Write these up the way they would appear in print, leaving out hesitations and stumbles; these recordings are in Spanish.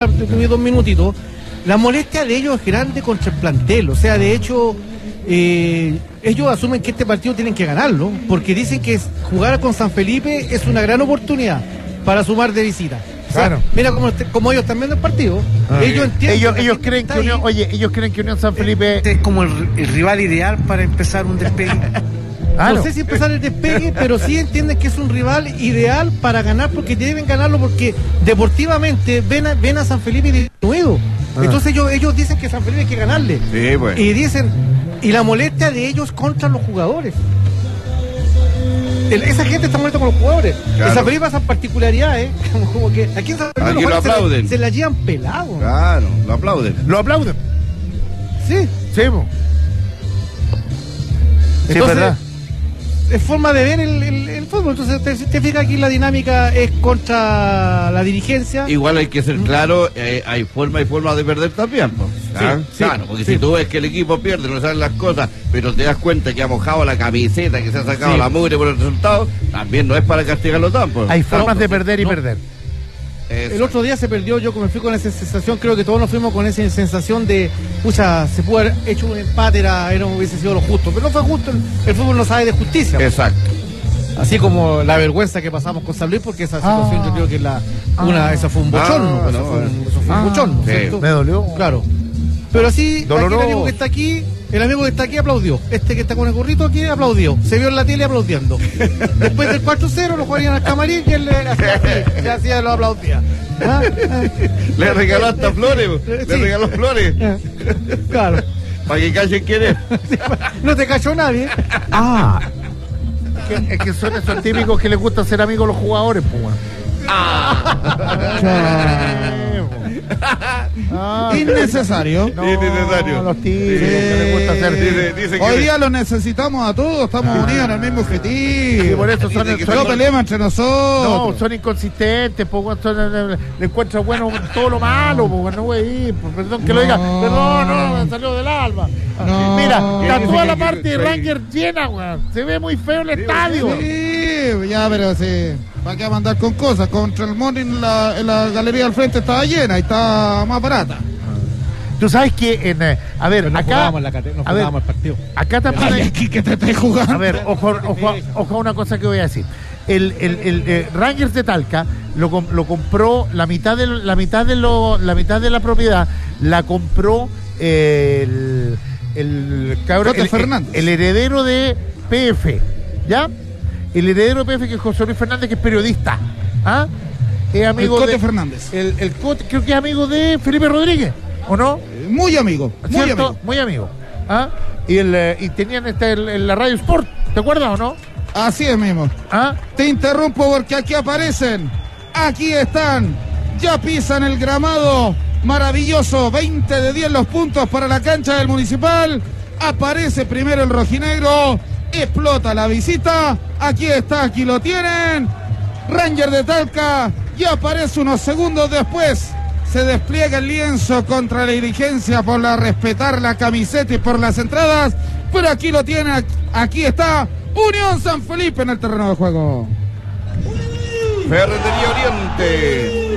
tuve 2 minutitos. La molestia de ellos es grande contra el plantel, o sea, de hecho, ellos asumen que este partido tienen que ganarlo, porque dicen que jugar con San Felipe es una gran oportunidad para sumar de visita. O sea, claro. Mira cómo ellos están viendo el partido. Ellos entienden. Ellos creen que Unión, ellos creen que Unión San Felipe Este es como el rival ideal para empezar un despegue. No sé si empezar el despegue, pero sí entienden que es un rival ideal para ganar, porque deben ganarlo, porque deportivamente ven a San Felipe de nuevo. Entonces ellos dicen que San Felipe hay que ganarle. Sí, pues. Y la molestia de ellos contra los jugadores. Esa gente está molesta con los jugadores. Claro. En San Felipe pasan particularidades, como que aquí en San Felipe Aquí lo aplauden. se la llevan pelado. Claro, lo aplauden. lo aplauden. Sí. Sí, po. Sí, Entonces, verdad. es forma de ver el fútbol. Entonces te fijas, aquí la dinámica es contra la dirigencia. Igual hay que ser claro, hay forma y forma de perder también, pues. Claro, porque si tú ves que el equipo pierde, no saben las cosas, pero te das cuenta que ha mojado la camiseta, que se ha sacado la mugre por el resultado, también no es para castigarlo tanto. Hay formas de perder y perder. El otro día se perdió, yo me fui con esa sensación, creo que todos nos fuimos con esa sensación de, se pudo haber hecho un empate, hubiese sido lo justo, pero no fue justo, el fútbol no sabe de justicia. Exacto. Así como la vergüenza que pasamos con San Luis, porque esa situación yo creo que esa fue un bochorno, eso fue un bochorno, ¿cierto? Me dolió. Claro. Pero así, aquí Doloroso. el amigo que está aquí aplaudió. Este que está con el gorrito aquí aplaudió. Se vio en la tele aplaudiendo. Después del 4-0 lo jugarían al camarín y él le hacía lo aplaudía. Le regaló hasta flores, le regaló flores. Claro. Para que callen quién es. No te cayó nadie. Es que son esos típicos que les gusta ser amigos los jugadores, pues. Innecesario. Innecesario. Los típicos que les gusta hacer. Dice que Hoy día los necesitamos a todos, estamos unidos en el mismo objetivo. Sí, por eso No peleemos entre nosotros. No, son inconsistentes, le encuentran bueno todo lo malo, no güey, perdón que lo diga, perdón, me salió del alma. No. Mira, está toda la parte de Rangers llena, güey. Se ve muy feo el estadio. Sí, ya, pero sí. ¿Para qué mandar con cosas? Contra el Morning en la galería al frente estaba llena y está más barata. Tú sabes que a ver, No acá jugábamos el partido. acá también Ay, aquí que te estés jugando. a ver, ojo a una cosa que voy a decir. El Rangers de Talca lo compró la mitad de la propiedad la compró el Fernández. el heredero de PF, ¿ya? El heredero de PF, que es José Luis Fernández, que es periodista, ¿ah? Es amigo el Cote de Fernández. el Cote, creo que es amigo de Felipe Rodríguez, ¿o no? Muy amigo, muy ¿Cierto? amigo. Muy amigo. ¿Ah? Y tenían la Radio Sport, ¿te acuerdas o no? Así es mismo. ¿Ah? Te interrumpo porque aquí aparecen. Aquí están. Ya pisan el gramado. Maravilloso. 20 de 10 los puntos para la cancha del Municipal. Aparece primero el rojinegro. Explota la visita. Aquí está, aquí lo tienen. Ranger de Talca. Y aparece unos segundos después. Se despliega el lienzo contra la dirigencia por respetar la camiseta y por las entradas. Pero aquí lo tiene. Aquí está Unión San Felipe en el terreno de juego. Ferretería Oriente.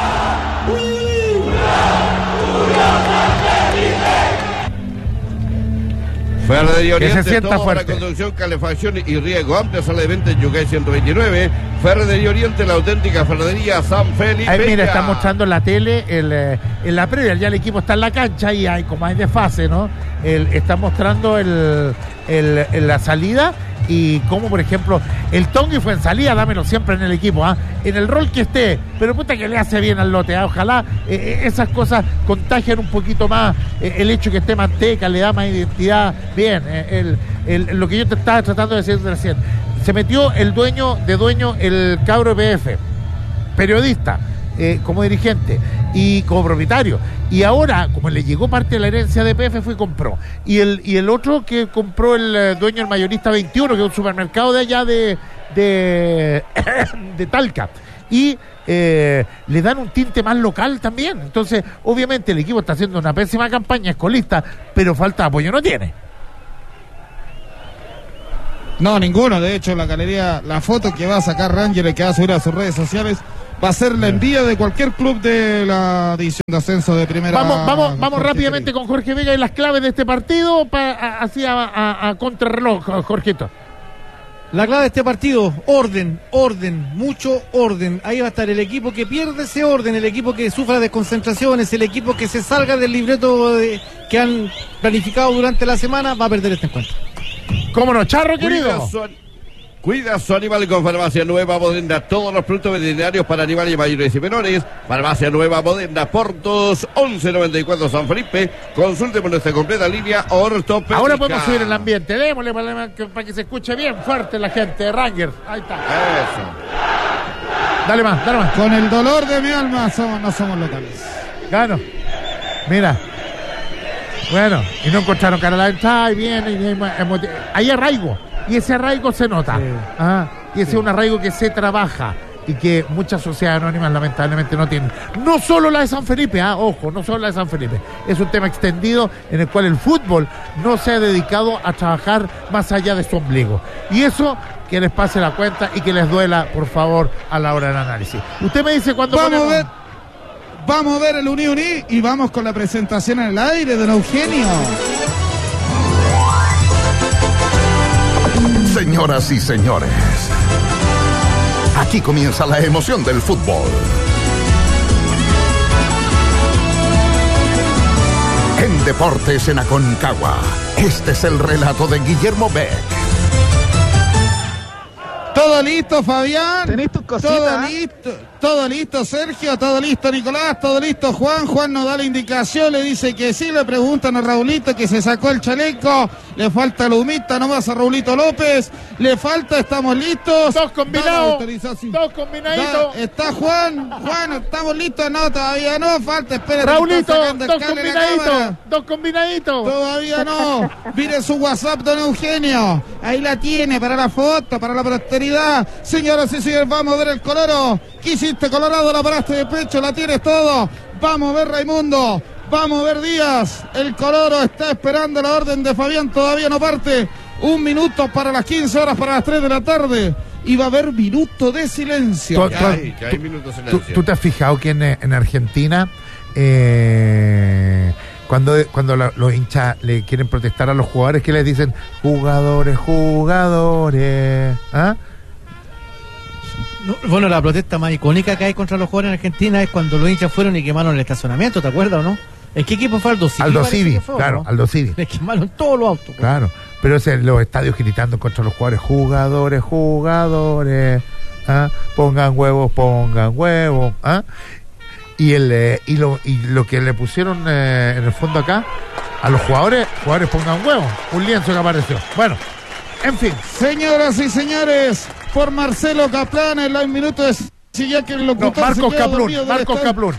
Ferretería Que se Oriente, sienta todo para fuerte. construcción, calefacción y riego. Amplia sala de venta en Yucay 129. Ferretería Oriente, la auténtica ferretería San Felipe. Ahí, mira, está mostrando en la tele, en la previa, ya el equipo está en la cancha y hay como hay desfase, ¿no? Está mostrando la salida y como, por ejemplo, el Tongui fue en salida, dámelo siempre en el equipo, ¿ah? En el rol que esté, pero puta que le hace bien al lote, ¿ah? Ojalá esas cosas contagian un poquito más, el hecho que esté Manteca, le da más identidad, bien, lo que yo te estaba tratando de decir recién. Se metió el dueño, el cabro PF, periodista, como dirigente y como propietario. Y ahora, como le llegó parte de la herencia de PF, fue y compró. Y el otro que compró el dueño del Mayorista 21, que es un supermercado de allá de Talca. Y le dan un tinte más local también. Entonces, obviamente, el equipo está haciendo una pésima campaña, es colista, pero falta de apoyo no tiene. No, ninguno. De hecho, la galería, la foto que va a sacar Ranger y que va a subir a sus redes sociales, va a ser la envía de cualquier club de la división de ascenso de primera. Vamos rápidamente con Jorge Vega y las claves de este partido, así a contrarreloj, Jorgito. La clave de este partido, orden, mucho orden. Ahí va a estar el equipo que pierde ese orden, el equipo que sufra desconcentraciones, el equipo que se salga del libreto que han planificado durante la semana, va a perder este encuentro. ¿Cómo no, Charro, querido? Cuida su animal con Farmacia Nueva Moderna. Todos los productos veterinarios para animales mayores y menores. Farmacia Nueva Moderna, Portos 1194 San Felipe. Consulte por nuestra completa línea ortopédica. Ahora podemos subir el ambiente. Démosle para que se escuche bien fuerte la gente de Ranger. Ahí está. Eso. Dale más. Con el dolor de mi alma no somos locales. Gano. Mira. Bueno, y no encontraron cara a la entrada y viene. Hay arraigo. Y ese arraigo se nota. Sí. Y ese es un arraigo que se trabaja y que muchas sociedades anónimas lamentablemente no tienen. No solo la de San Felipe, ojo, no solo la de San Felipe. Es un tema extendido en el cual el fútbol no se ha dedicado a trabajar más allá de su ombligo. Y eso, que les pase la cuenta y que les duela, por favor, a la hora del análisis. Usted me dice cuándo Vamos a ver el Uní y vamos con la presentación en el aire de don Eugenio. Señoras y señores, aquí comienza la emoción del fútbol. En Deportes en Aconcagua, este es el relato de Guillermo Beck. ¿Todo listo, Fabián? ¿Tenés tus cositas? Todo listo, Sergio, todo listo, Nicolás, todo listo, Juan. Juan nos da la indicación, le dice que sí, le preguntan a Raulito que se sacó el chaleco, le falta la humita nomás a Raulito López, le falta, estamos listos. Dos combinados, dos combinaditos. Está Juan, estamos listos, no, todavía no, falta, espérate. Raulito, dos combinaditos. Todavía no, mire su WhatsApp, don Eugenio, ahí la tiene para la foto, para la posteridad. Señoras y señores, vamos a ver el Coloro. ¿Qué hiciste, Colorado? La paraste de pecho, la tienes todo. Vamos a ver Raimundo, vamos a ver Díaz. El Coloro está esperando la orden de Fabián, todavía no parte. 1 minuto para las 15 horas, para las 3 de la tarde. Y va a haber minuto de silencio. Hay minutos de silencio. ¿Tú te has fijado que en Argentina, cuando los hinchas le quieren protestar a los jugadores, que les dicen jugadores? No, bueno, la protesta más icónica que hay contra los jugadores en Argentina es cuando los hinchas fueron y quemaron el estacionamiento, ¿te acuerdas o no? ¿En qué equipo fue? Aldo Civi, claro, ¿no? Aldo Civi. Les quemaron todos los autos. Claro, pero es en los estadios gritando contra los jugadores, jugadores, pongan huevos, y lo que le pusieron en el fondo acá a los jugadores pongan huevos, un lienzo que apareció. Bueno, en fin. Señoras y señores, por Marcelo Caplan en los minutos de ya que el locutor Marcos Caplún.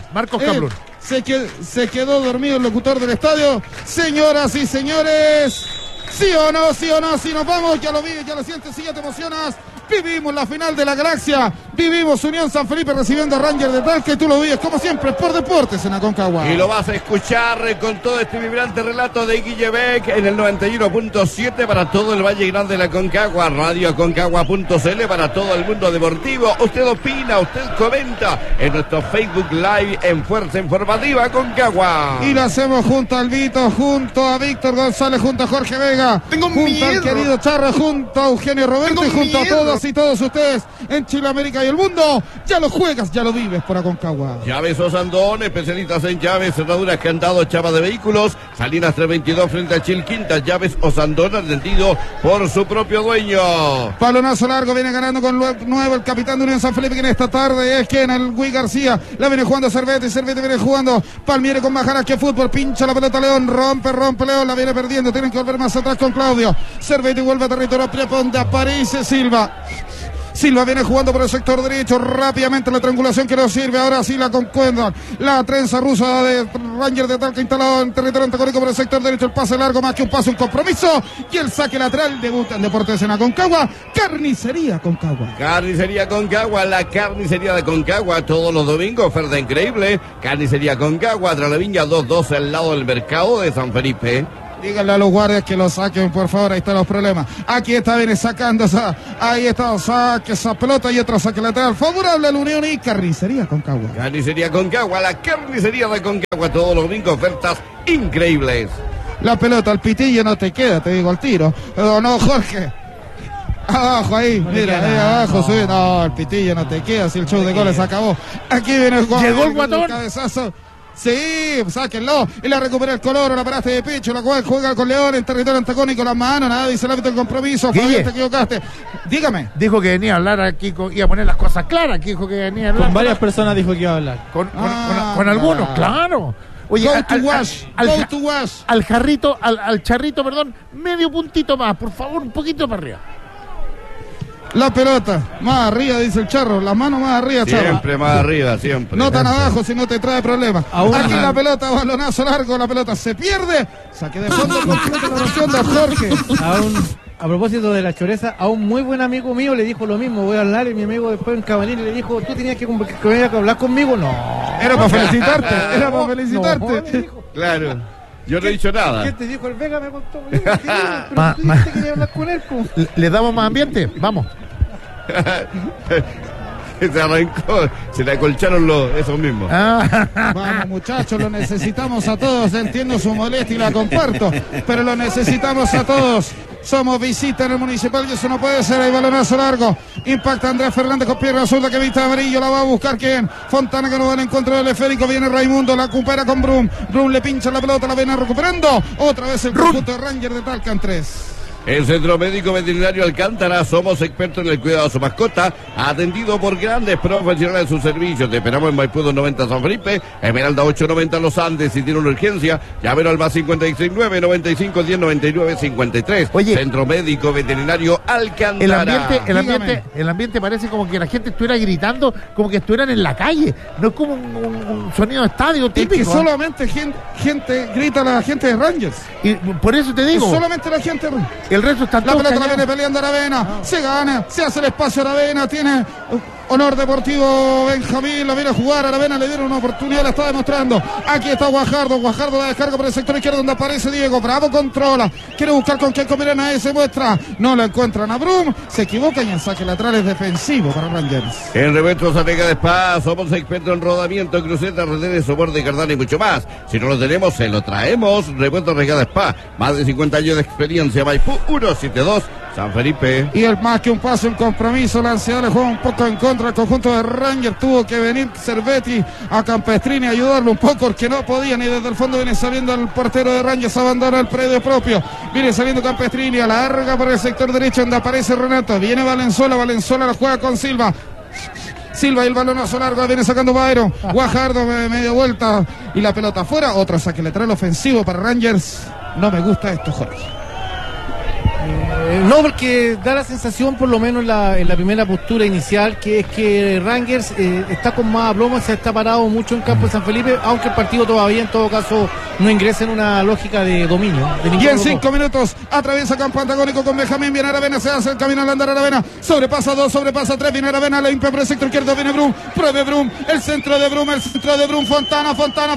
Se quedó dormido el locutor del estadio. Señoras y señores, sí o no, si nos vamos, ya lo vives, ya lo sientes, si ya te emocionas. Vivimos la final de la Galaxia, vivimos Unión San Felipe recibiendo a Ranger de Talca, y tú lo vives como siempre por Deportes en Aconcagua. Y lo vas a escuchar con todo este vibrante relato de Guille Beck en el 91.7 para todo el Valle Grande de la Aconcagua, radioaconcagua.cl para todo el mundo deportivo. Usted opina, usted comenta en nuestro Facebook Live en Fuerza Informativa Aconcagua. Y lo hacemos junto a Albito, junto a Víctor González, junto a Jorge Vega, junto al querido Charro, junto a Eugenio Roberto y junto a todos y todos ustedes en Chile, América y el mundo. Ya lo juegas, ya lo vives por Aconcagua. Llaves Osandón, especialistas en llaves, cerraduras, candados, chapa de vehículos. Salinas 322 frente a Chilquintas. Llaves Osandón, atendido por su propio dueño. Balonazo largo, viene ganando con nuevo el capitán de Unión San Felipe, que en esta tarde es quien, el Gui García. La viene jugando Cervete, y Cervete viene jugando Palmieri con Majara, que fútbol, pincha la pelota León, rompe León, la viene perdiendo, tienen que volver más atrás con Claudio. Cervete vuelve a territorio propio, donde aparece Silva viene jugando por el sector derecho, rápidamente la triangulación que no sirve, ahora sí la concuerdan, la trenza rusa de Ranger de Talca instalado en territorio antagónico por el sector derecho, el pase largo, más que un pase, un compromiso, y el saque lateral. Debuta en Deportes en Aconcagua, Carnicería Aconcagua, la carnicería de Aconcagua, todos los domingos, oferta increíble, Carnicería Aconcagua, tras la Viña 212 al lado del mercado de San Felipe. Díganle a los guardias que lo saquen, por favor, ahí están los problemas. Aquí está, viene sacando esa, ahí está, saque esa pelota y otro saque lateral favorable a la Unión y Carnicería Concagua. Carnicería Concagua, la carnicería de Concagua, todos los domingos ofertas increíbles. La pelota, el pitillo no te queda, te digo al tiro. No, Jorge. Abajo ahí, no mira, ahí abajo, sube. No, el pitillo no te queda, si el show de goles acabó. Aquí viene el gol. Llegó el guatón. Cabezazo. Sí, sáquenlo. Y la recupera el color, la paraste de pecho, la cual juega con León en territorio antagónico, las manos, nada, dice el árbitro del compromiso. Fabián, te equivocaste. Dígame. Dijo que venía a hablar aquí, iba a poner las cosas claras, que dijo que venía a hablar. Con varias personas dijo que iba a hablar. Con algunos, claro. Oye, Go to wash. Al charrito, perdón, medio puntito más, por favor, un poquito para arriba. La pelota, más arriba, dice el Charro. Las manos más arriba, Charro. Siempre más arriba, siempre. No tan abajo, si no te trae problemas. Aquí la pelota, balonazo largo, la pelota se pierde. Saque de fondo, completa la oración de Jorge. A propósito de la choreza, a un muy buen amigo mío le dijo lo mismo. Voy a hablar y mi amigo después en Cabanillas le dijo, tú tenías que hablar conmigo. No. Era para felicitarte, Claro. Yo no he dicho nada. ¿Qué te dijo el Vega? Me contó. Pero tú dijiste que querías hablar con él. ¿Le damos más ambiente? Vamos. Se arrancó, se le acolcharon esos mismos. Vamos, muchachos, lo necesitamos a todos. Entiendo su molestia y la comparto, pero lo necesitamos a todos. Somos visita en el Municipal y eso no puede ser. Hay balonazo largo. Impacta Andrés Fernández con pierna zurda que viste amarillo. La va a buscar ¿quién? Fontana que no va en encuentro del esférico. Viene Raimundo, la recupera con Brum. Brum le pincha la pelota, la viene recuperando. Otra vez el conjunto de Ranger de Talca 3. El Centro Médico Veterinario Alcántara, somos expertos en el cuidado de su mascota, atendido por grandes profesionales en sus servicios. Te esperamos en Maipú 90 San Felipe, Esmeralda 890 Los Andes. Si tiene una urgencia, llámelo al más 569 95 10 99 53. Oye, Centro Médico Veterinario Alcántara. El ambiente parece como que la gente estuviera gritando, como que estuvieran en la calle. No es como un sonido de estadio típico. Es que solamente gente grita a la gente de Rangers. Y por eso te digo. Es solamente la gente de Rangers. El resto está la pelota la viene peleando Aravena, se gana, se hace el espacio Aravena, tiene Honor Deportivo Benjamín, la viene a jugar, Aravena le dieron una oportunidad, la está demostrando. Aquí está Guajardo la descarga por el sector izquierdo donde aparece Diego, Bravo controla, quiere buscar con quién combinar a ese, muestra, no lo encuentran a Brum, se equivoca y el saque lateral es defensivo para Rangers. En Repuestos Sanega de Spa, somos expertos en rodamiento, crucetas, retenes, soporte, cardán y mucho más. Si no lo tenemos, se lo traemos. Repuestos Sanega de Spa, más de 50 años de experiencia. Maipú 172, San Felipe. Y el más que un paso, un compromiso, la ansiedad le juega un poco en contra al conjunto de Rangers, tuvo que venir Cervetti a Campestrini a ayudarlo un poco porque no podía, ni desde el fondo viene saliendo el portero de Rangers, abandona el predio propio, viene saliendo Campestrini, alarga por el sector derecho donde aparece Renato, viene Valenzuela la juega con Silva y el balonazo largo, viene sacando Baero, Guajardo media vuelta y la pelota afuera, otro saque lateral ofensivo para Rangers. No me gusta esto, Jorge. No, porque da la sensación, por lo menos en la primera postura inicial, que es que Rangers está con más aplomo, se está parado mucho en campo de San Felipe, aunque el partido todavía en todo caso no ingresa en una lógica de dominio. Y en 5 minutos atraviesa campo antagónico con Benjamín, viene Aravena, se hace el camino al andar Aravena, sobrepasa 2, sobrepasa 3, viene Aravena, la limpia por el sector izquierdo, viene Brum, pruebe Brum, el centro de Brum, Fontana,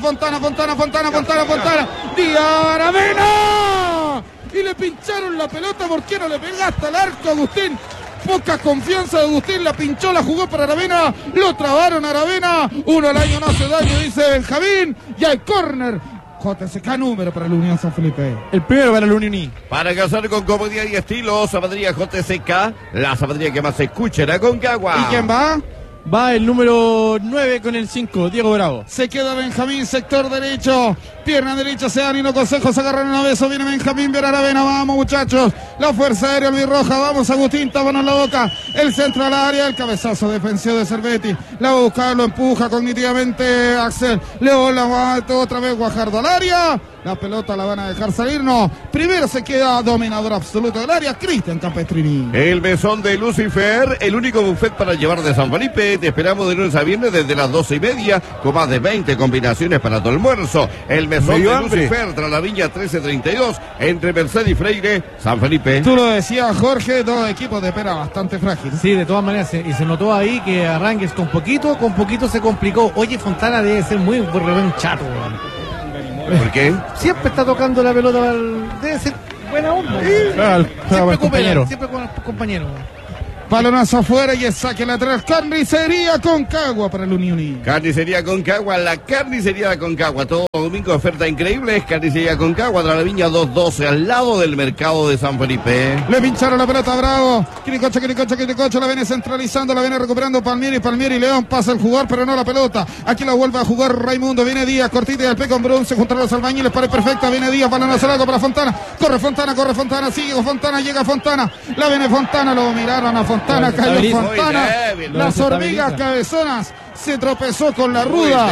Díaz Aravena. Y le pincharon la pelota, ¿por qué no le pegaste al arco, Agustín? Poca confianza de Agustín, la pinchó, la jugó para Aravena, lo trabaron Aravena, uno al año no hace daño, dice Benjamín, y hay córner. JSK número para la Unión San Felipe. El primero para la Unión. Para casar con comodidad y estilo, zapatería JSK, la zapatería que más se escucha en Aconcagua. ¿Y quién va? Va el número 9 con el 5, Diego Bravo. Se queda Benjamín, sector derecho. Pierna derecha, se dan y no consejos, se agarran una vez. Viene Benjamín, viene Aravena, vamos muchachos. La fuerza aérea albirroja, vamos Agustín, tábanos la boca. El centro al área, el cabezazo defensivo de Cervetti. La va a buscar, lo empuja cognitivamente Axel. Leo la va otra vez Guajardo al área. La pelota la van a dejar salir, no. Primero se queda dominador absoluto del área, Cristian Campestrini. El mesón de Lucifer, el único buffet para llevar de San Felipe. Te esperamos de lunes a viernes desde las 12:30, con más de 20 combinaciones para tu almuerzo. El mesón de Lucifer, tras la Viña 1332, entre Mercedes y Freire, San Felipe. Tú lo decías, Jorge, dos equipos de pera bastante frágiles. Sí, de todas maneras, y se notó ahí que a Rangers con poquito se complicó. Oye, Fontana debe ser muy buen chato, ¿Por qué? Siempre está tocando la pelota, debe ser buena onda. Siempre con los compañeros. Balonazo afuera y el saque lateral. Carnicería Concagua para el Unión. Carnicería Concagua, la carnicería de Concagua. Todo domingo oferta increíble. Es Carnicería Concagua, tras la Viña 212, al lado del mercado de San Felipe. Le pincharon la pelota a Bravo. Quiricocha, la viene centralizando, la viene recuperando Palmieri, León, pasa el jugador, pero no la pelota. Aquí la vuelve a jugar Raimundo, viene Díaz, cortita y al pe con Brun, se juntaron los albañiles, para perfecta, viene Díaz, balonazo largo para Fontana. Corre Fontana, sigue Fontana, llega Fontana. La viene Fontana, lo miraron a Fontana, cayó Fontana. Las hormigas cabezonas. Se tropezó con la ruda.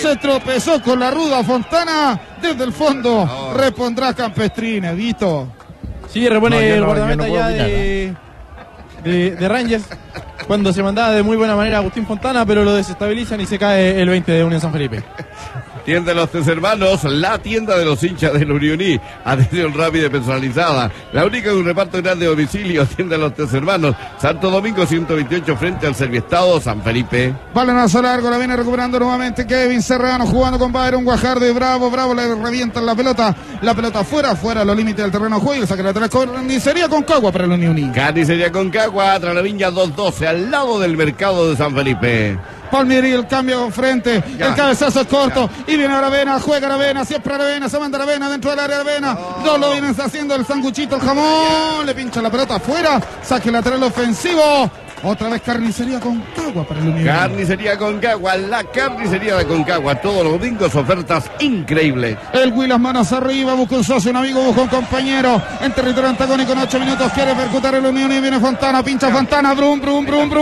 Fontana desde el fondo. Repondrá Campestrini, Vito. Sí, repone el guardameta ya de Rangers. Cuando se mandaba de muy buena manera a Agustín Fontana, pero lo desestabilizan y se cae el 20 de Unión San Felipe. Tienda de los Tres Hermanos, la tienda de los hinchas del Unioní. Atención rápida y personalizada. La única con un reparto grande de domicilio. Tienda de los Tres Hermanos. Santo Domingo 128 frente al Serviestado San Felipe. Balonazo largo, la viene recuperando nuevamente Kevin Serrano jugando con Byron Guajardo y Bravo le revientan la pelota. La pelota fuera a los límites del terreno de juego. El saque lateral. Carnicería Concagua para el Unioní. Carnicería Concagua, tras la Viña 212, al lado del mercado de San Felipe. Palmieri, el cambio frente, el cabezazo es corto y viene Aravena, juega Aravena, siempre Aravena, se manda Aravena dentro del área Aravena, no lo vienen haciendo el sanguchito, el jamón, le pincha la pelota afuera, saque lateral ofensivo, otra vez Carnicería Concagua para el Unión. Carnicería Concagua, la carnicería de Concagua, todos los domingos ofertas increíbles. El Will, las manos arriba, busca un socio, un amigo, busca un compañero, en territorio antagónico en 8 minutos, quiere percutar el Unión y viene Fontana, pincha Fontana, brum, ¡gol!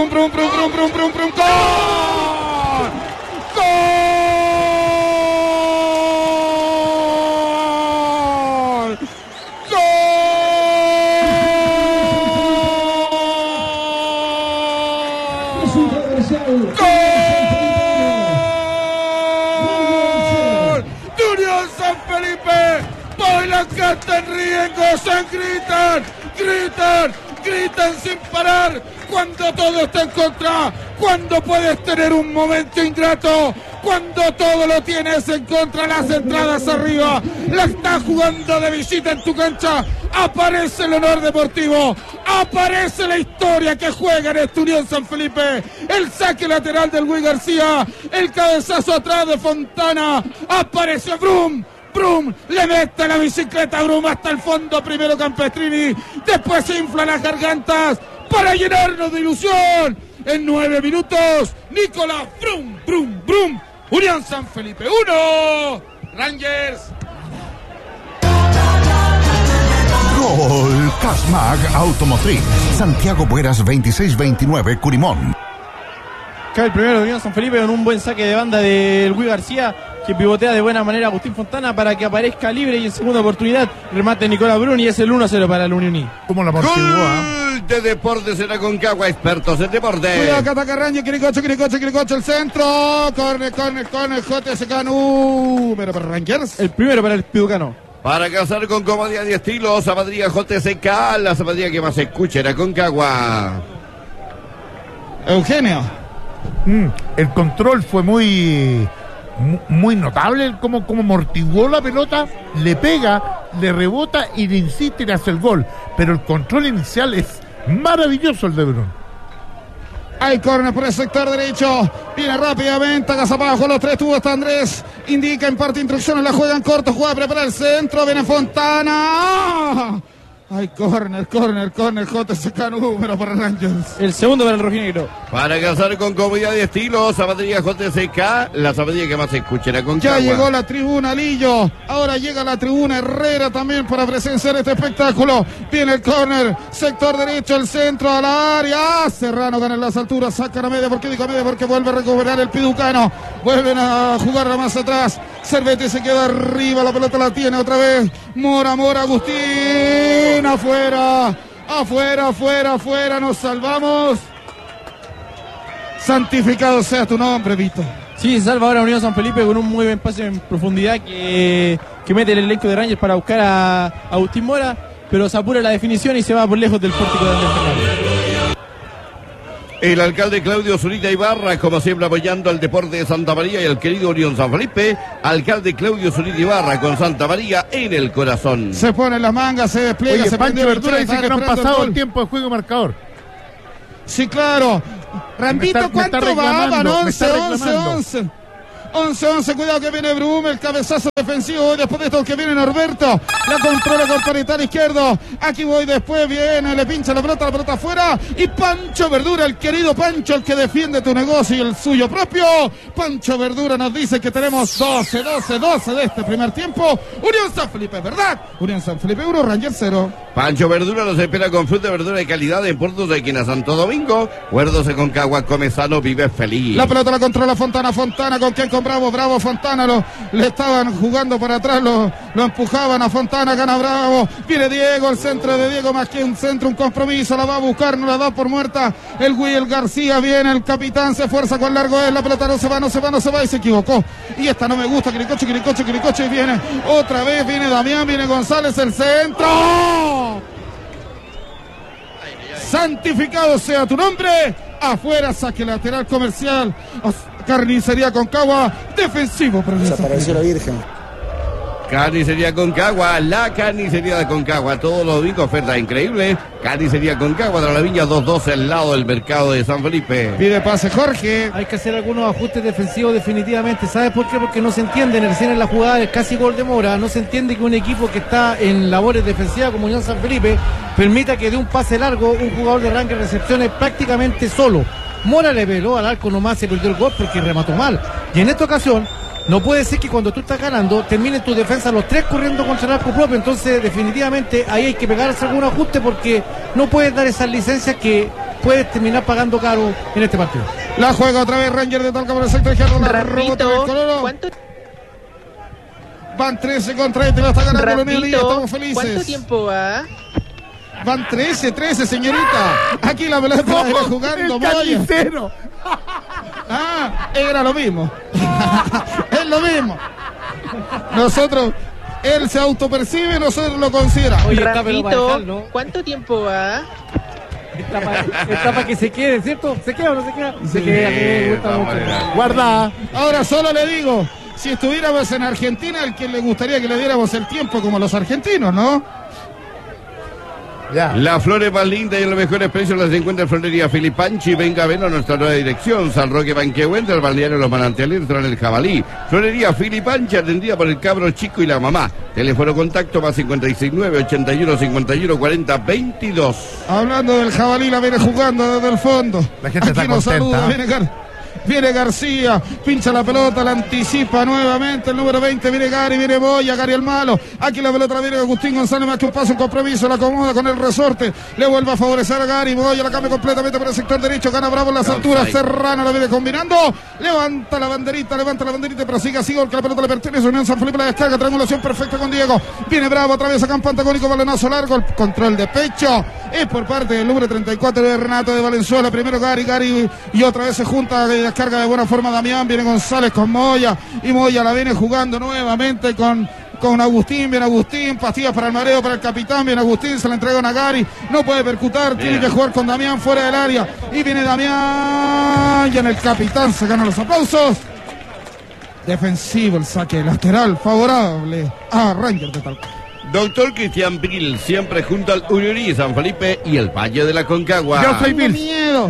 ¡Unión San Felipe! Bailan, cantan, ríen, gozan, gritan sin parar. Cuando todo está en contra, cuando puedes tener un momento ingrato, cuando todo lo tienes en contra, las entradas arriba, la estás jugando de visita en tu cancha, aparece el honor deportivo, aparece la historia que juega en este Unión San Felipe, el saque lateral del Luis García, el cabezazo atrás de Fontana, apareció Brum, le mete la bicicleta a Brum hasta el fondo, primero Campestrini, después se infla las gargantas para llenarnos de ilusión. En 9 minutos, Nicolás Brum, Unión San Felipe 1, Rangers. Gol Casmag Automotriz, Santiago Bueras 2629, Curimón. Cae el primero de Unión San Felipe con un buen saque de banda del Luis García, que pivotea de buena manera a Agustín Fontana para que aparezca libre, y en segunda oportunidad remate Nicolás Brun y es el 1-0 para el Unión. Como la amortiguó, Gol de Deportes en Aconcagua, expertos en deporte. Cuidado que ataca Rangers, Quiricocha, el centro, corner, JSK, pero para Rangers. El primero para el piducano. Para casar con comodidad y estilo, zapatería JSK, la zapatería que más se escucha en Aconcagua. Eugenio. El control fue muy notable, como amortiguó la pelota, le pega, le rebota y le insiste en hacer el gol. Pero el control inicial es maravilloso el de Brun. Hay córner por el sector derecho. Viene rápidamente, agazapajo los 3 tubos. Está Andrés. Indica, imparte instrucciones. La juegan corto. Juega a preparar el centro. Viene Fontana. Hay córner, JSK número para Rangers. El segundo para el rojinegro. Para casar con comodidad y estilo, zapatería JSK, la zapatería que más se escucha en Aconcagua. Ya llegó la tribuna Lillo, ahora llega la tribuna Herrera también para presenciar este espectáculo. Viene el córner, sector derecho, el centro a la área. Serrano gana en las alturas, saca a media. ¿Por qué digo a media? Porque vuelve a recuperar el piducano. Vuelven a jugarla más atrás. Cervete se queda arriba, la pelota la tiene otra vez. Mora, Agustín. Afuera, nos salvamos. Santificado sea tu nombre, Vito. Sí, se salva ahora Unión San Felipe con un muy buen pase en profundidad que mete el elenco de Rangers para buscar a Agustín Mora, pero se apura la definición y se va por lejos del pórtico de Andrés Fernández. El alcalde Claudio Zurita Ibarra, como siempre, apoyando al deporte de Santa María y al querido Unión San Felipe. Alcalde Claudio Zurita Ibarra con Santa María en el corazón. Se pone las mangas, se despliega. Oye, se Pancho Verdura dice que no han pasado el tiempo. tiempo de juego y marcador. Sí, claro. Rambito, ¿cuánto va? Van 11. 11, cuidado que viene Brum, el cabezazo defensivo, después de esto que viene Norberto, la controla con Paritán izquierdo, aquí voy, después viene, le pincha la pelota afuera, y Pancho Verdura, el querido Pancho, el que defiende tu negocio y el suyo propio, Pancho Verdura nos dice que tenemos 12 de este primer tiempo, Unión San Felipe, ¿verdad? Unión San Felipe 1, Rangers 0. Pancho Verdura nos espera con fruta de verdura de calidad en Puerto de Esquina Santo Domingo. Huerdos de Concagua, come sano, vive feliz. La pelota la controla Fontana, con quien con Bravo, Fontana, le estaban jugando por atrás, lo empujaban a Fontana, gana Bravo, viene Diego, el centro de Diego, más que un centro, un compromiso, la va a buscar, no la da por muerta, el García, viene el capitán, se esfuerza con largo, la pelota no se va y se equivocó, y esta no me gusta, Quiricoche, y viene, otra vez, viene Damián, viene González, el centro, santificado sea tu nombre, afuera, saque lateral comercial, Carnicería Concagua, defensivo. Desapareció la Virgen. Carnicería Concagua, la carnicería de Concagua, todos los domingos, oferta increíble. Carnicería Concagua de la Viña 212 al lado del mercado de San Felipe. Pide pase Jorge. Hay que hacer algunos ajustes defensivos definitivamente. ¿Sabes por qué? Porque no se entiende, recién en la jugada es casi gol de Mora, no se entiende que un equipo que está en labores defensivas como Unión San Felipe permita que de un pase largo un jugador de Rangers recepcione prácticamente solo. Mora le veló al arco nomás, se perdió el gol porque remató mal. Y en esta ocasión, no puede ser que cuando tú estás ganando, termine tu defensa los tres corriendo contra el arco propio. Entonces, definitivamente, ahí hay que pegarse algún ajuste porque no puedes dar esas licencias que puedes terminar pagando caro en este partido. La juega otra vez Ranger de Talca por el sector izquierdo. ¿Cuánto? Van 13 contra este, lo está ganando la Unión Liga, estamos felices. ¿Cuánto tiempo va? Van 13, señorita. Aquí la pelota era jugando Moya. Era lo mismo. Es lo mismo. Nosotros, él se autopercibe, nosotros lo consideramos. Oye, Rapito, ¿cuánto tiempo va? Está para que se quede, ¿cierto? ¿Se queda o no se queda? Se queda. Guarda. Ahora solo le digo, si estuviéramos en Argentina, el que le gustaría que le diéramos el tiempo como los argentinos, ¿no? Ya. Las flores más lindas y en los mejores precios las encuentra en Florería Filipanchi. Venga a ver a nuestra nueva dirección, San Roque Banquehuente, el balneario Los Manantiales, en el Jabalí. Florería Filipanchi, atendida por el cabro chico y la mamá. Teléfono contacto más 569 81 51 40 22. Hablando del Jabalí, la viene jugando desde el fondo. La gente aquí está nos contenta. Saluda, viene García, pincha la pelota, la anticipa nuevamente el número 20, viene Gary, viene Boya, Gary el malo, aquí la pelota la viene Agustín González, más que un paso, un compromiso, la acomoda con el resorte, le vuelve a favorecer a Gary, Boya la cambia completamente por el sector derecho, gana Bravo en las alturas, Serrano la viene combinando, levanta la banderita, pero sigue así, que la pelota le pertenece a Unión San Felipe, la descarga, triangulación perfecta con Diego, viene Bravo, atraviesa campo antagónico, balonazo largo, el control de pecho, es por parte del número 34 de Renato de Valenzuela, primero Gary, y otra vez se junta, descarga de buena forma Damián, viene González con Moya, y Moya la viene jugando nuevamente con Agustín, viene Agustín, pastillas para el mareo para el capitán, viene Agustín, se la entrega a Nagari, no puede percutar, tiene que jugar con Damián fuera del área, y viene Damián, y en el capitán se ganan los aplausos. Defensivo el saque lateral, favorable a Rangers de Talca. Doctor Cristian Bill, siempre junto al Uriurí, San Felipe y el Valle de la Concagua. Yo soy Bill.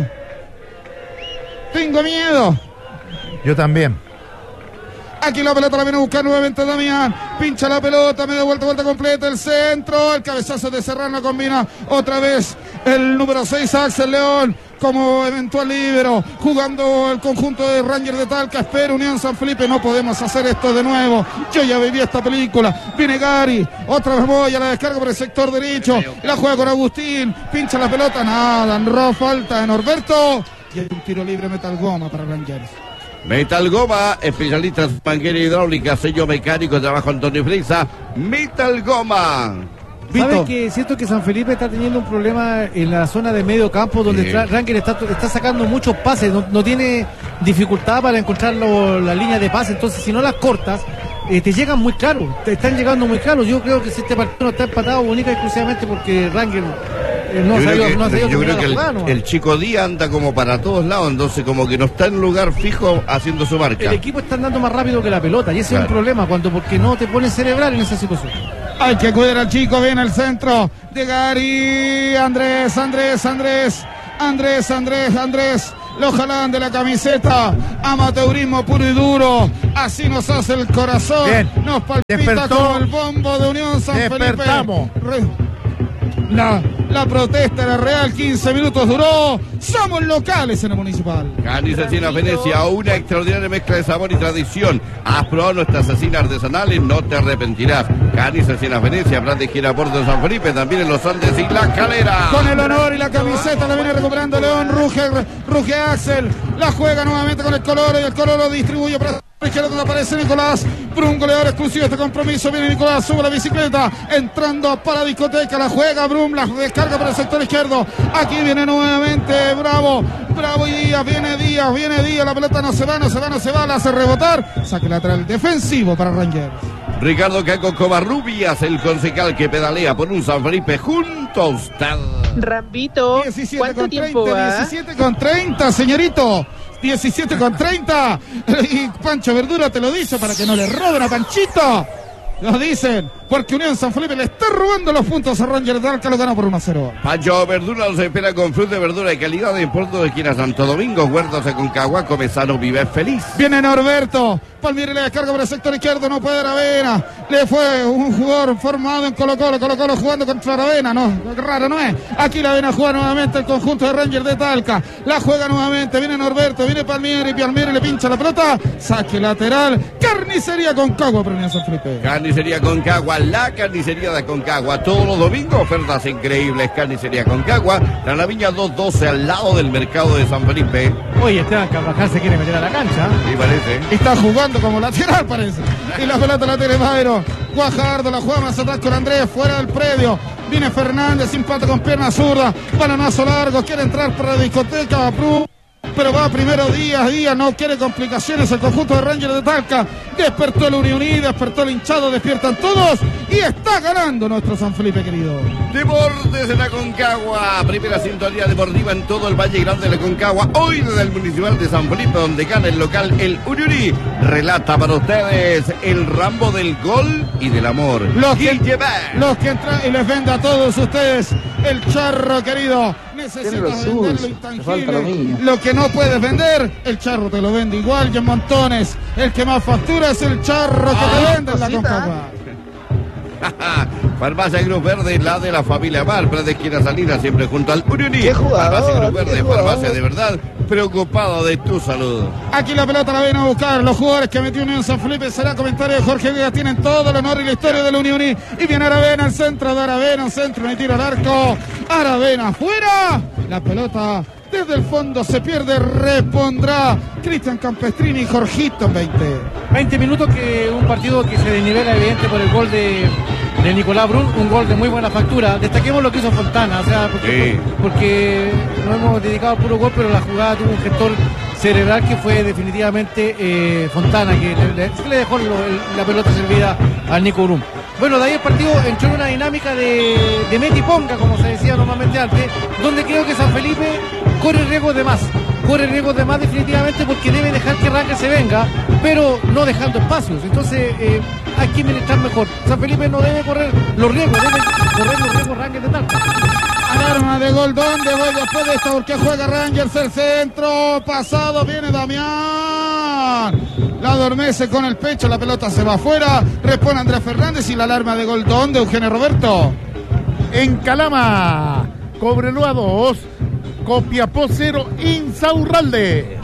Tengo miedo. Yo también. Aquí la pelota la viene a buscar nuevamente Damián. Pincha la pelota, media vuelta completa. El centro, el cabezazo de Serrano combina otra vez el número 6, Axel León, como eventual líbero. Jugando el conjunto de Rangers de Talca. Espera Unión San Felipe. No podemos hacer esto de nuevo. Yo ya viví esta película. Viene Gary. Otra vez Moya. La descarga por el sector derecho. La juega con Agustín. Pincha la pelota. Nada. Falta de Norberto. Y hay un tiro libre Metal Goma para Rangers. Metal Goma, especialistas manguera hidráulica, sello mecánico, trabajo Antonio Frisa. Metal Goma. ¿Sabes que siento que San Felipe está teniendo un problema en la zona de medio campo donde Rangers está sacando muchos pases, no tiene dificultad para encontrar la línea de pase, entonces si no las cortas te llegan muy claros, te están llegando muy claros. Yo creo que si este partido no está empatado única y exclusivamente porque Rangers Yo creo que el Chico Díaz anda como para todos lados, entonces como que no está en lugar fijo haciendo su marca. El equipo está andando más rápido que la pelota y ese es el problema, porque no te pones cerebral en esa situación. Hay que cuidar al Chico, viene al centro de Gary, Andrés, lo jalan de la camiseta, amateurismo puro y duro, así nos hace el corazón. Bien. Nos palpita como el bombo de Unión San Felipe. La protesta era real, 15 minutos duró. Somos locales en el Municipal. Carnes Asesina Venecia, una extraordinaria mezcla de sabor y tradición. Has probado nuestras asesinas artesanales, no te arrepentirás. Carnes Asesina Venecia, plan de Giraporto de San Felipe, también en los Andes y La Calera. Con el honor y la camiseta la viene recuperando León, ruge Axel, la juega nuevamente con el Coloro y el Coloro distribuye para izquierda donde aparece Nicolás Brun, goleador exclusivo de este compromiso. Viene Nicolás, sube la bicicleta, entrando para la discoteca, la juega Brun, la descarga para el sector izquierdo. Aquí viene nuevamente Bravo y Díaz, viene Díaz, la pelota no se va, la hace rebotar, saque lateral defensivo para Rangers. Ricardo Caco Covarrubias, el concejal que pedalea por un San Felipe junto a usted. Rambito, ¿cuánto tiempo va? 17:30, señorito. 17:30. Y Pancho Verdura te lo dice para que no le roben a Panchito. Lo dicen, porque Unión San Felipe le está robando los puntos a Rangers de Talca, lo ganó por 1-0. Pancho Verdura los espera con fruta de verdura de calidad en Puerto de Esquina Santo Domingo, Huertas Aconcagua, come sano, vive feliz. Viene Norberto, Palmieri le descarga por el sector izquierdo, no puede Aravena. Le fue un jugador formado en Colo Colo jugando contra Aravena, no, raro no es. Aquí la viene a jugar nuevamente el conjunto de Rangers de Talca, la juega nuevamente, viene Norberto, viene Palmieri le pincha la pelota, saque lateral, Carnicería Aconcagua para Unión San Felipe. Carnicería Aconcagua, la carnicería de Aconcagua, todos los domingos ofertas increíbles. Carnicería Aconcagua, la Viña 212 al lado del mercado de San Felipe. Oye, Esteban Carvajal se quiere meter a la cancha. Sí, parece. Está jugando como lateral, parece. Y la pelota la tiene Bayro. Guajardo la juega más atrás con Andrés, fuera del predio. Viene Fernández, impacta con pierna zurda. Balonazo largo, quiere entrar para la discoteca. Pero va primero Díaz no quiere complicaciones el conjunto de Rangers de Talca. Despertó el Unión, despertó el hinchado, despiertan todos y está ganando nuestro San Felipe querido. Deportes en Aconcagua, primera sintonía deportiva en todo el Valle Grande de Aconcagua, hoy desde el Municipal de San Felipe, donde gana el local el Unión. Relata para ustedes el Rambo del gol y del amor. Los que entran y les vende a todos ustedes el charro querido. Necesitas vender lo intangible, lo que no puedes vender, el charro te lo vende igual y en montones. El que más factura es el charro que te vende en la Aconcagua. Farmacia Cruz Verde, la de la familia Mar, de esquina salida, siempre junto al Unión. Farmacia Cruz Verde, farmacia de verdad, preocupado de tu salud. Aquí la pelota la vienen a buscar los jugadores que metió Unión San Felipe. Será comentario de Jorge Vega, tienen todo el honor y la historia de la Unión. Y viene Aravena, el centro de Aravena, un centro, me tiro al arco. Aravena afuera, la pelota desde el fondo se pierde, repondrá Cristian Campestrini y Jorgito en 20 minutos, que un partido que se desnivela evidente por el gol de Nicolás Brun, un gol de muy buena factura. Destaquemos lo que hizo Fontana, o sea, porque no hemos dedicado a puro gol, pero la jugada tuvo un gestor cerebral que fue definitivamente Fontana, que le dejó la pelota servida al Nico Brun. Bueno, de ahí el partido entró en una dinámica de meti ponga, como se decía normalmente antes, donde creo que San Felipe corre riesgos de más definitivamente, porque debe dejar que Rangers se venga, pero no dejando espacios. Entonces hay que administrar mejor. San Felipe no debe correr los riesgos, debe correr los riesgos Rangers de Talca. Alarma de gol, ¿dónde voy después de esta? Porque juega Rangers el centro, pasado, viene Damián, la adormece con el pecho, la pelota se va afuera, responde Andrés Fernández y la alarma de gol, ¿dónde, Eugenio Roberto? En Calama, Cobreloa 2, Copiapó 0, Insaurralde.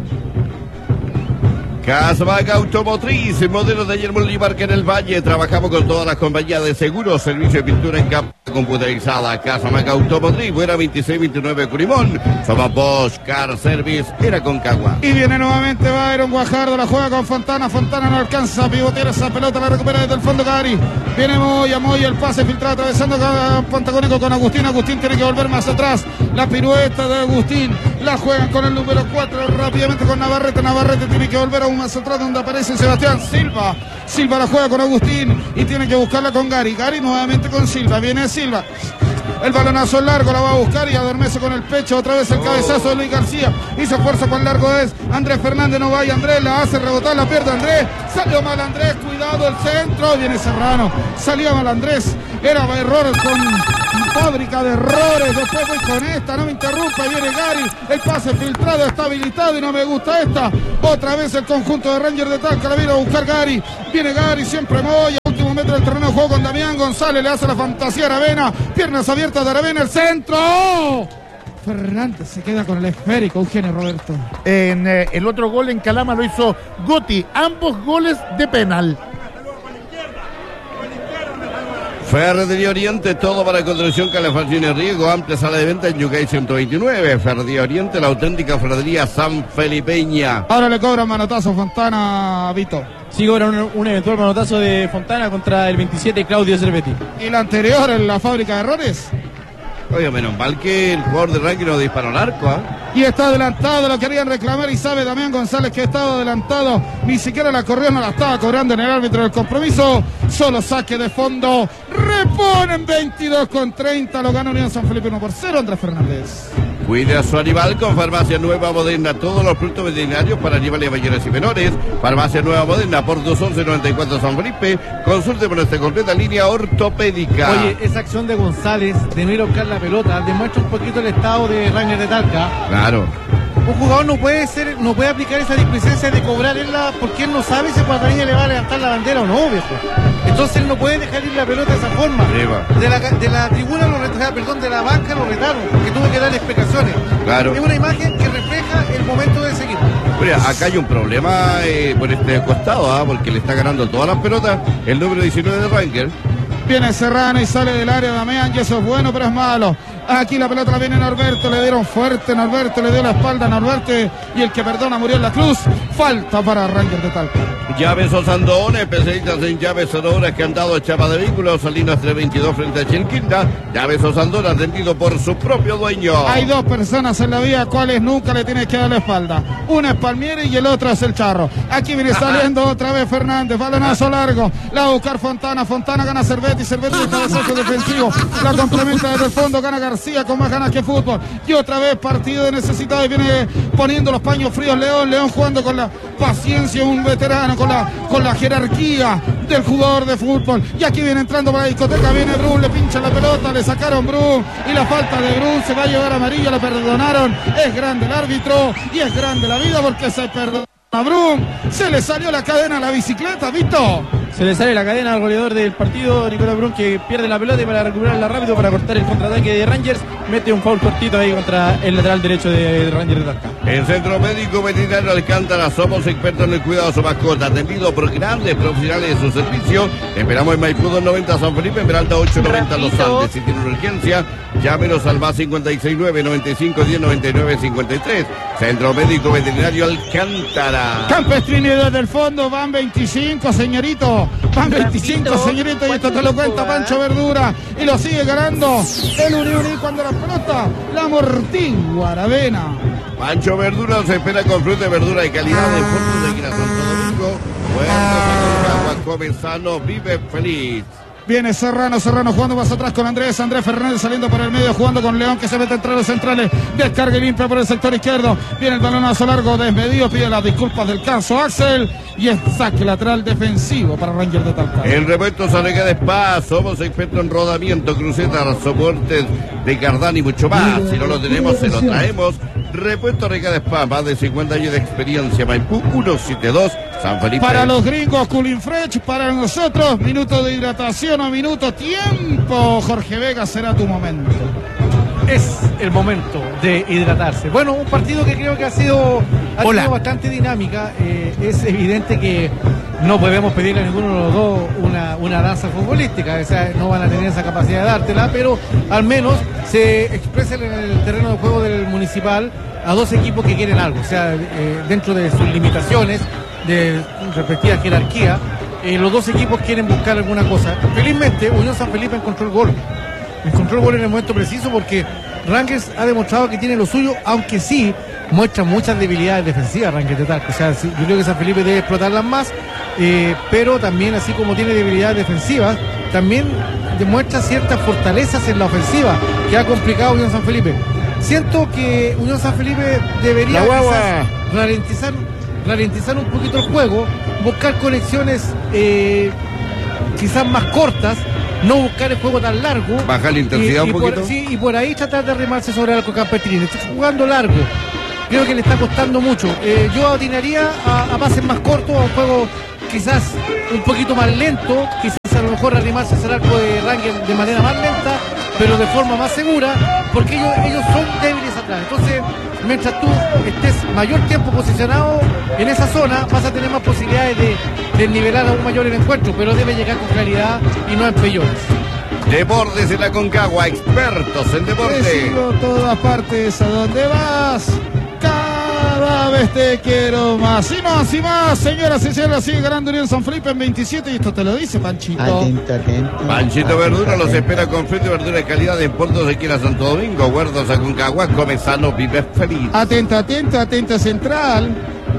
Casamaca Automotriz, modelo de Guillermo Libarca en el Valle. Trabajamos con todas las compañías de seguros, servicio de pintura en capa computarizada. Casamaca Automotriz, Buena 2629 Curimón. Somos Bosch Car Service, era Aconcagua. Y viene nuevamente Byron Guajardo, la juega con Fontana. Fontana no alcanza a pivotear esa pelota, la recupera desde el fondo Gary. Viene Moya, el pase filtrado atravesando Pantagónico con Agustín. Agustín tiene que volver más atrás. La pirueta de Agustín, la juegan con el número 4 rápidamente con Navarrete. Navarrete tiene que volver aún más atrás donde aparece Sebastián Silva. Silva la juega con Agustín y tiene que buscarla con Gary. Gary nuevamente con Silva. Viene Silva. El balonazo largo la va a buscar y adormece con el pecho. Otra vez el cabezazo de Luis García. Hizo fuerza, cuán largo es. Andrés Fernández no va y Andrés la hace rebotar, la pierde Andrés. Salió mal Andrés, cuidado el centro. Viene Serrano. Salía mal Andrés. Era error con fábrica de errores. Después voy con esta, no me interrumpa. Viene Gary. El pase filtrado está habilitado y no me gusta esta. Otra vez el conjunto de Rangers de Talca. La viene a buscar Gary. Viene Gary, siempre Moya. Último metro del terreno de juego con Damián González. Le hace la fantasía a Aravena. Piernas abiertas de Aravena. El centro. Fernández se queda con el esférico. Eugenio Roberto. En el otro gol en Calama lo hizo Gotti. Ambos goles de penal. Ferretería Oriente, todo para construcción, calefacción y riego, amplia sala de venta en Yucay 129. Ferretería Oriente, la auténtica ferretería sanfelipeña. Ahora le cobran manotazo Fontana, Vito. Sí, cobran un eventual manotazo de Fontana contra el 27 Claudio Cervetti. ¿Y la anterior en la fábrica de errores? Oye, menos mal que el jugador de ranking no disparó al arco, ¿eh? Y está adelantado, lo querían reclamar y sabe Damián González que estaba adelantado. Ni siquiera la corrió, no la estaba cobrando en el árbitro del compromiso. Solo saque de fondo. Reponen 22-30. Lo gana Unión San Felipe 1-0. Andrés Fernández. Cuide a su animal con Farmacia Nueva Moderna. Todos los productos veterinarios para animales mayores y menores. Farmacia Nueva Moderna por 211-94 San Felipe. Consulte por nuestra completa línea ortopédica. Oye, esa acción de González de no ir a buscar la pelota demuestra un poquito el estado de Rangers de Talca. Claro. Un jugador no puede aplicar esa displicencia de cobrar porque él no sabe si Patarilla le va a levantar la bandera o no, viejo. Entonces él no puede dejar ir la pelota de esa forma. De la tribuna de la banca lo retaron, porque tuvo que dar explicaciones. Claro. Es una imagen que refleja el momento de seguir. Mira, acá hay un problema por este costado, porque le está ganando todas las pelotas el número 19 de Rangers. Viene Serrano y sale del área Damián, y eso es bueno, pero es malo. Aquí la pelota la viene Norberto, le dieron fuerte, Norberto le dio la espalda a Norberto y el que perdona murió en la cruz. Falta para Rangers de Talca. Llaves Osandón, especialistas en llaves sonoras que han dado chapa de vehículos, Salinas 322 frente a Chilquinta. Llaves Osandón atendido por su propio dueño. Hay dos personas en la vía, cuales nunca le tienes que dar la espalda. Una es Palmieri y el otro es el Charro. Aquí viene saliendo otra vez Fernández, balonazo largo, la va a buscar Fontana, Fontana gana Cervetti, Cervetti de cabezazo defensivo, la complementa desde el fondo, gana García con más ganas que fútbol. Y otra vez partido de necesitado y viene poniendo los paños fríos León jugando con la paciencia, un veterano, con la jerarquía del jugador de fútbol. Y aquí viene entrando para la discoteca, viene Brun, le pincha la pelota, le sacaron Brun y la falta de Brun se va a llevar amarilla, la perdonaron. Es grande el árbitro y es grande la vida porque se perdona a Brun. Se le salió la cadena a la bicicleta, ¿visto? Se le sale la cadena al goleador del partido, Nicolás Brun, que pierde la pelota y para recuperarla rápido, para cortar el contraataque de Rangers, mete un foul cortito ahí contra el lateral derecho de Rangers de Talca. En Centro Médico Veterinario Alcántara somos expertos en el cuidado de su mascota, atendido por grandes profesionales de su servicio. Esperamos en Maipú 290 San Felipe, Esmeralda 890 Los Andes. Si tiene una urgencia, llámenos al más 569-9510-99-53. Centro Médico Veterinario Alcántara. Campestrini desde el fondo, van 25, señorito. Van 25, señorito, y esto te lo cuenta Pancho Verdura. Y lo sigue ganando el Unión, y cuando la pelota la amortigua Aravena. Pancho Verdura se espera con fruta y verdura de calidad de Puerto de Quina, Santo Domingo. Bueno, Comenzano vive feliz. Viene Serrano jugando más atrás con Andrés Fernández saliendo por el medio, jugando con León que se mete entre los centrales, descarga y limpia por el sector izquierdo, viene el balonazo largo desmedido, pide las disculpas del caso Axel y es saque lateral defensivo para Rangers de Talca. El repuesto Salega de Spa, somos expertos en rodamiento, crucetas, soportes de Cardán y mucho más. Si no lo tenemos, se lo traemos. Repuesto Reca de Spa, más de 50 años de experiencia. Maipú 172, San Felipe. Para los gringos, Cooling Fresh, para nosotros, minuto de hidratación o minuto tiempo. Jorge Vega, será tu momento. Es el momento de hidratarse. Bueno, un partido que creo que ha sido bastante dinámica. Es evidente que no podemos pedirle a ninguno de los dos una danza futbolística, o sea, no van a tener esa capacidad de dártela, pero al menos se expresan en el terreno de juego del Municipal a dos equipos que quieren algo, o sea, dentro de sus limitaciones, de respectiva jerarquía, los dos equipos quieren buscar alguna cosa. Felizmente, Unión San Felipe encontró el gol en el momento preciso, porque Rangers ha demostrado que tiene lo suyo, aunque sí muestra muchas debilidades defensivas Rangers de Talca. O sea, sí, yo creo que San Felipe debe explotarlas más, pero también, así como tiene debilidades defensivas, también demuestra ciertas fortalezas en la ofensiva que ha complicado a Unión San Felipe. Siento que Unión San Felipe debería quizás ralentizar un poquito el juego, buscar conexiones quizás más cortas, no buscar el juego tan largo, bajar la intensidad un poquito. Y por ahí tratar de arrimarse sobre el Campestrini. Está jugando largo, creo que le está costando mucho. Yo atinaría a pases más cortos, a un juego quizás un poquito más lento, quizás a lo mejor arrimarse al arco de Rangers de manera más lenta, pero de forma más segura, porque ellos son débiles atrás. Entonces, mientras tú estés mayor tiempo posicionado en esa zona, vas a tener más posibilidades de nivelar aún mayor el encuentro, pero debe llegar con claridad y no en peyones. Deportes en la Concagua, expertos en deporte. Te sigo todas partes, ¿a dónde vas? Cada vez te quiero más y más y más, señoras y señores. Sigue ganando Unión San Felipe en 27 y esto te lo dice Panchito. Atento. Panchito Verdura los espera con frente y verdura de calidad de Puerto Sequera Santo Domingo. Huertos Aconcagua, come sano, vive feliz. Atenta Central.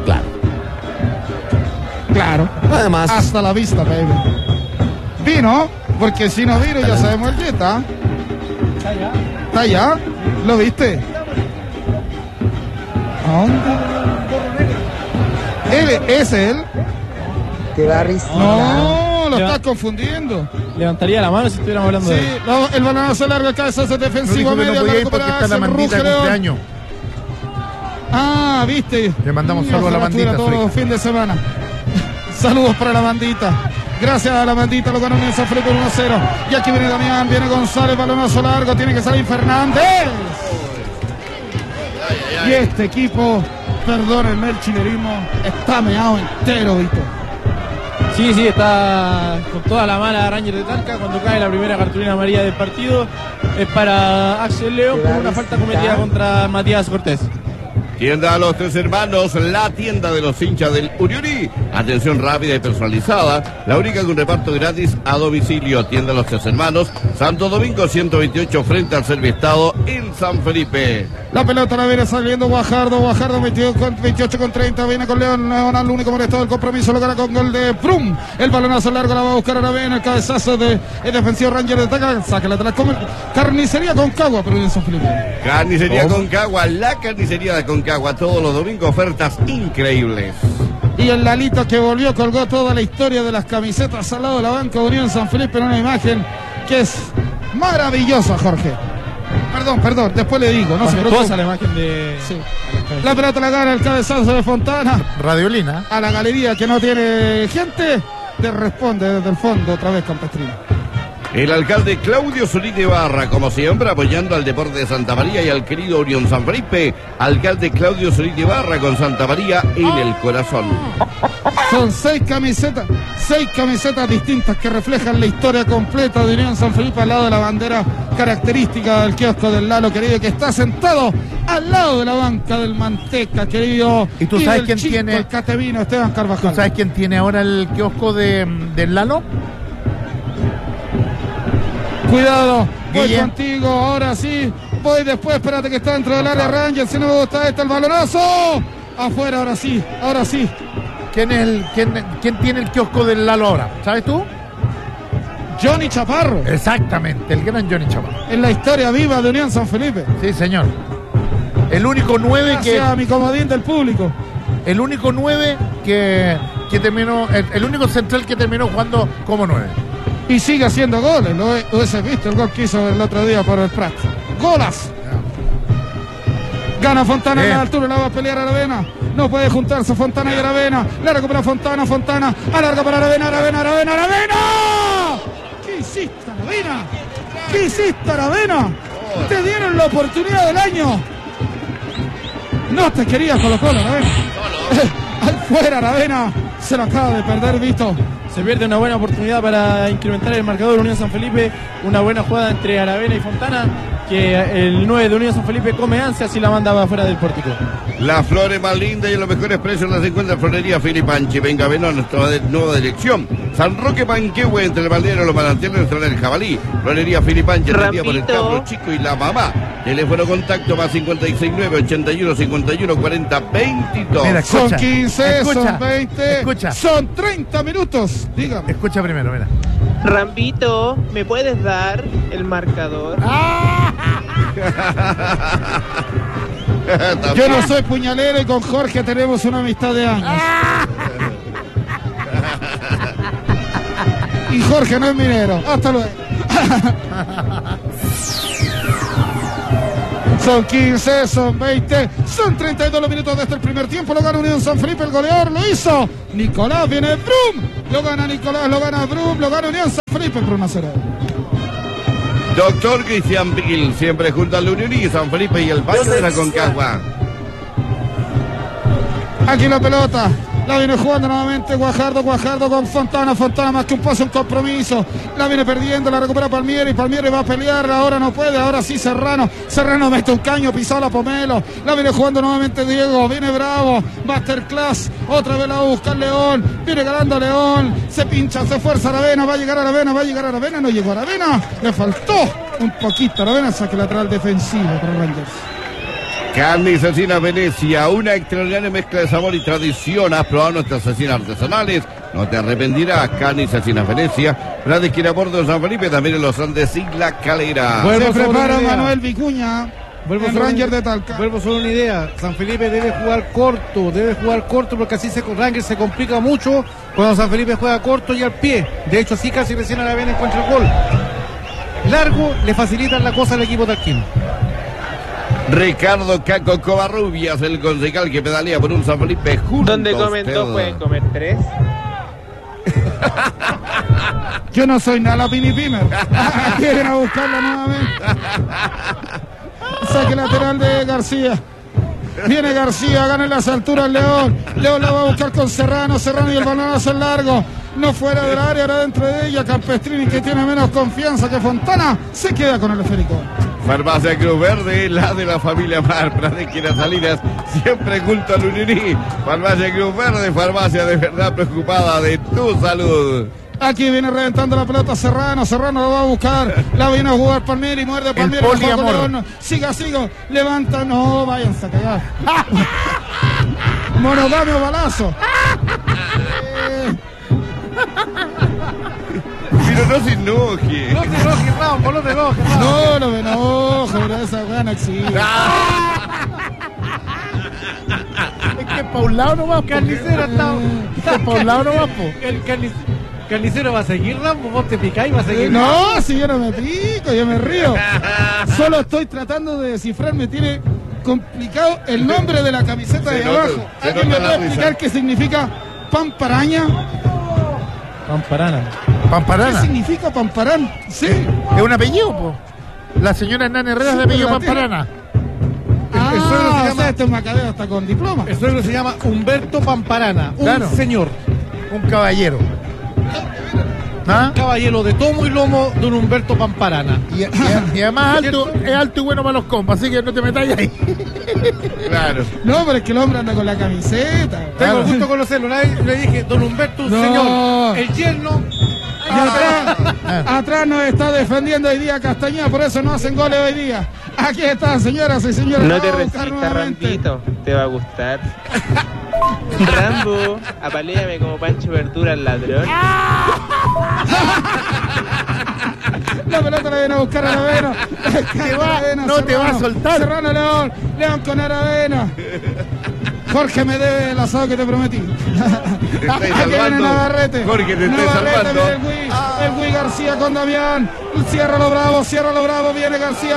Claro. Además. Hasta la vista, baby. Vino, porque si no vino ya sabemos el Jetta. ¿Está allá? ¿Lo viste? ¿Es él? Te va a risar. No, lo estás confundiendo. Levantaría la mano si estuviéramos hablando de él. No, el balonazo largo, el cabezazo defensivo medio. No podía ir porque está la mandita de cumpleaños. Ah, viste. Le mandamos saludos a la mandita. Todo fin de semana. Saludos para la bandita. Gracias a la bandita, lo ganó Unión San Felipe 1-0. Y aquí viene Damián, viene González, balonazo largo, tiene que salir Fernández. Y este equipo, perdónenme el chilerismo, está meado entero, Víctor. Sí, está con toda la mala Rangers de Talca. Cuando cae la primera cartulina amarilla del partido es para Axel León por una falta cometida contra Matías Cortés. Tienda a los Tres Hermanos, la tienda de los hinchas del Uriuri. Atención rápida y personalizada, la única con reparto gratis a domicilio. Tienda a los Tres Hermanos, Santo Domingo 128 frente al Serviestado en San Felipe. La pelota la viene saliendo Guajardo 28 con 30, viene con León el único molestado del compromiso, lo gana con gol de Prum. El balonazo largo la va a buscar Aravena, el cabezazo de el defensivo Ranger de Taca, saca la Carnicería Concagua, pero en San Felipe. Carnicería Concagua, la carnicería de Concagua. Todos los domingos ofertas increíbles. Y el Lalito que volvió, colgó toda la historia de las camisetas al lado de la banca de Unión San Felipe en una imagen que es maravillosa, Jorge. Perdón, después le digo, no se preocupe. La imagen de... Sí. La pelota la gana el cabezazo de Fontana. Radiolina. A la galería que no tiene gente, te responde desde el fondo otra vez Campestrini. El alcalde Claudio Zurita Ibarra, como siempre, apoyando al deporte de Santa María y al querido Unión San Felipe. Alcalde Claudio Zurita Ibarra con Santa María en el corazón. Son 6 camisetas distintas que reflejan la historia completa de Unión San Felipe al lado de la bandera característica del kiosco del Lalo, querido, que está sentado al lado de la banca del Manteca, querido. ¿Y tú sabes quién chico, tiene? El Catevino, Esteban Carvajal. ¿Tú sabes quién tiene ahora el kiosco del Lalo? Cuidado, voy Guille. contigo, ahora sí, voy después, espérate que está dentro del área Rangers, si no me gusta el balonazo, afuera, ahora sí. ¿Quién tiene el kiosco del Lalo ahora? ¿Sabes tú? Johnny Chaparro. Exactamente, el gran Johnny Chaparro. En la historia viva de Unión San Felipe. Sí, señor. El único 9 Gracias a mi comodín del público. El único 9 que terminó, el único central que terminó jugando como 9. Y sigue haciendo goles, lo hubiese visto el gol que hizo el otro día por el Prat. ¡Golas! Gana Fontana en la altura, la va a pelear Aravena. No puede juntarse Fontana y Aravena. La recupera Fontana. Alarga para Aravena. ¿Qué hiciste, Aravena? Te dieron la oportunidad del año. No te querías colocar, Aravena. Al fuera, Aravena. Se lo acaba de perder, visto. Se pierde una buena oportunidad para incrementar el marcador Unión San Felipe. Una buena jugada entre Aravena y Fontana que el 9 de Unión San Felipe come ansias y la manda afuera del pórtico. Las flores más lindas y los mejores precios las encuentra en Florería Filipanchi. Venga, ven a nuestra nueva dirección. San Roque Panquehue, entre el baldero y los manantiales, entre el jabalí. Florería Filipanchi, atendida por el cabro chico y la mamá. Teléfono contacto más 569 81 51 40 22. Mira, escucha, Son 15, escucha, son 20, escucha. son 30 minutos. Dígame. Escucha primero, mira. Rambito, ¿me puedes dar el marcador? Yo no soy puñalero y con Jorge tenemos una amistad de años. Y Jorge no es minero. Hasta luego. Son 15, son 20, son 32 los minutos de este primer tiempo. Lo gana Unión San Felipe, el goleador lo hizo Nicolás, viene Brum. Lo gana Nicolás, lo gana Brum, lo gana Unión San Felipe por 1-0. Doctor Cristian Vigil, siempre junto a la Unión y San Felipe y el Valle de la Concagua. Aquí la pelota. La viene jugando nuevamente Guajardo con Fontana más que un paso, un compromiso. La viene perdiendo, la recupera Palmieri va a pelear, ahora no puede, ahora sí Serrano mete un caño, pisó la Pomelo. La viene jugando nuevamente Diego, viene Bravo, Masterclass, otra vez la va a buscar León, viene ganando León, se pincha, se fuerza Aravena, va a llegar Aravena, no llegó Aravena, le faltó un poquito Aravena, saque lateral defensivo para Rangers. Carnes Asesina Venecia, una extraordinaria mezcla de sabor y tradición. Has probado nuestras asesinas artesanales, no te arrepentirás. Carnes Asesinas Venecia, la de esquina por de San Felipe, también en los Andes y La Calera. Se prepara Manuel Vicuña, el Ranger de Talca. Vuelvo solo una idea, San Felipe debe jugar corto porque así Ranger se complica mucho cuando San Felipe juega corto y al pie. De hecho, sí, casi recién Aravena encuentra el gol. Largo le facilitan la cosa al equipo talquino. Ricardo Caco Covarrubias, el concejal que pedalea por un San Felipe junto. Donde comen dos pueden comer tres. Yo no soy nada Pini Pimer. Quieren a buscarla nuevamente. Saque lateral de García. Viene García, gana en las alturas León. León la va a buscar con Serrano y el balonazo es largo. No fuera del área, ahora dentro de ella. Campestrini, que tiene menos confianza que Fontana, se queda con el esférico. Farmacia Cruz Verde, la de la familia Mar, Pradequina Salinas, siempre junto al Unirí. Farmacia Cruz Verde, farmacia de verdad preocupada de tu salud. Aquí viene reventando la pelota Serrano lo va a buscar, la viene a jugar Palmieri, muerde Palmieri, siga, levanta, no, váyanse a cagar. Monogamio balazo. Pero no se enoje. No te enojes, Rambo, no te enojes, Rambo. No me enojo, pero esa weá no existe. Es que pa' un lado no va, Carnicero está pa' un lado no va, el carnicero va a seguir, Rambo, vos te picáis, va a seguir. No, si yo no me pico, yo me río. Solo estoy tratando de descifrar, me tiene complicado el nombre de la camiseta de abajo. ¿Alguien me puede explicar qué significa Pamparaña? Pamparana. ¿Qué significa Pamparán? Sí. Es un apellido, po. La señora Hernán Herrera es de apellido Pamparana. El suegro se llama, este es macabeo hasta con diploma. El suegro se llama Humberto Pamparana, un señor. Un caballero. Un caballero de tomo y lomo, don Humberto Pamparana. Y además es alto y bueno para los compas, así que no te metáis ahí. Claro. No, pero es que el hombre anda con la camiseta. Tengo el gusto de conocerlo. Una vez le dije, don Humberto, señor, el yerno. Y atrás nos está defendiendo hoy día Castañeda, por eso no hacen goles hoy día. Aquí está, señoras y señores. No te resistas, Rambito, te va a gustar. Rambo, apaléame como Pancho Verdura al ladrón. La pelota la viene a buscar a Aravena. No te va a soltar. Serrano, León con Aravena. Jorge, me debe el asado que te prometí. Aquí viene Navarrete. Jorge, te estoy salvando. El Gui García con Damián. Cierra lo bravo. Viene García.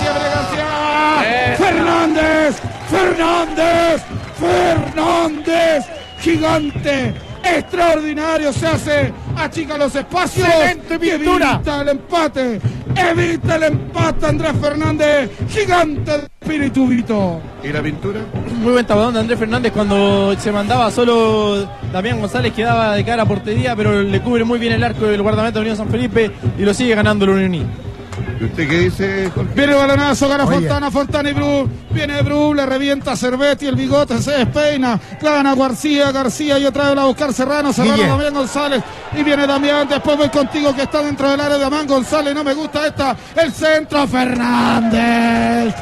Fernández. Gigante. Extraordinario, se hace, achica los espacios. Excelente pintura. Evita el empate, Andrés Fernández. Gigante de espíritu, Vito. ¿Y la pintura? Muy buen tapadón de Andrés Fernández cuando se mandaba solo. Damián González quedaba de cara a portería, pero le cubre muy bien el arco del guardameta de Unión San Felipe y lo sigue ganando el Unión. ¿Y usted qué dice, Jorge? Viene el balonazo, gana Oye. Fontana, Fontana y Brum. Viene Brum, le revienta a Cervetti, el bigote se despeina. La gana García y otra vez va a buscar Serrano, Guille. Damián González. Y viene Damián, después voy contigo que está dentro del área de Damián González. No me gusta esta. El centro, Fernández,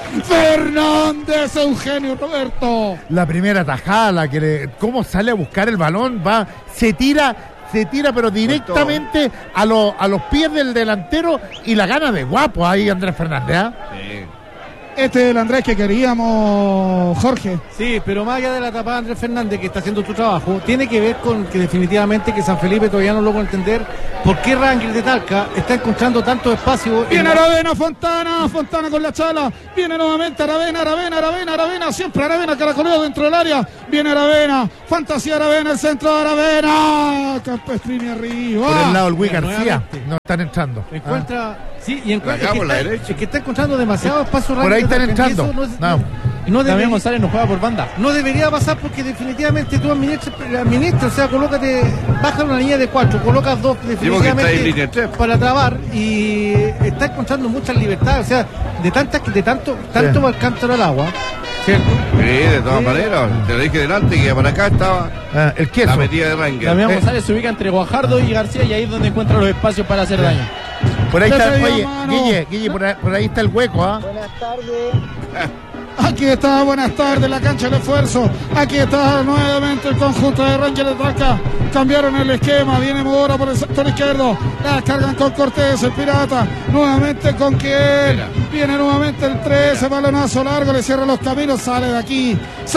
Eugenio Roberto. La primera tajada, cómo sale a buscar el balón, se tira pero directamente a los pies del delantero y la gana de guapo ahí Andrés Fernández. Sí. Este es el Andrés que queríamos, Jorge. Sí, pero más allá de la tapada de Andrés Fernández, que está haciendo su trabajo, tiene que ver con que definitivamente que San Felipe todavía no logró entender por qué Rangers de Talca está encontrando tanto espacio. Viene Aravena, Fontana con la chala. Viene nuevamente Aravena, siempre Aravena caracoleo dentro del área. Viene Aravena, fantasía Aravena, el centro de Aravena. Campestrini arriba. Por el lado el Luis Mira, García, nuevamente. no están entrando. Encuentra, sí, y encuentra Acá por la es derecha. que está encontrando demasiado espacio. Por ahí Rangers están de Talca, y entrando. eso No. no Damián debería, González no juega por banda. no debería pasar porque definitivamente tú administras, o sea, colócate, baja una línea de 4, colocas 2 está en línea definitivamente tres. para trabar y está encontrando muchas libertades, o sea, de tanto Alcántara al agua, ¿cierto? Sí, de todas maneras. Te lo dije delante que para acá estaba El queso. la metida de Rangers. Damián González se ubica entre Guajardo y García y ahí es donde encuentra los espacios para hacer daño. Por ahí está, Le dio oye, mano. Guille, por ahí está el hueco, Buenas tardes. Aquí está, buenas tardes, la cancha del esfuerzo. Aquí está nuevamente el conjunto de Rangers de Talca. Cambiaron el esquema, viene Mora por el sector izquierdo. La cargan con Cortés, el pirata. Nuevamente con quién. Mira. Viene nuevamente el 13, balonazo largo, le cierra los caminos. Sale de aquí,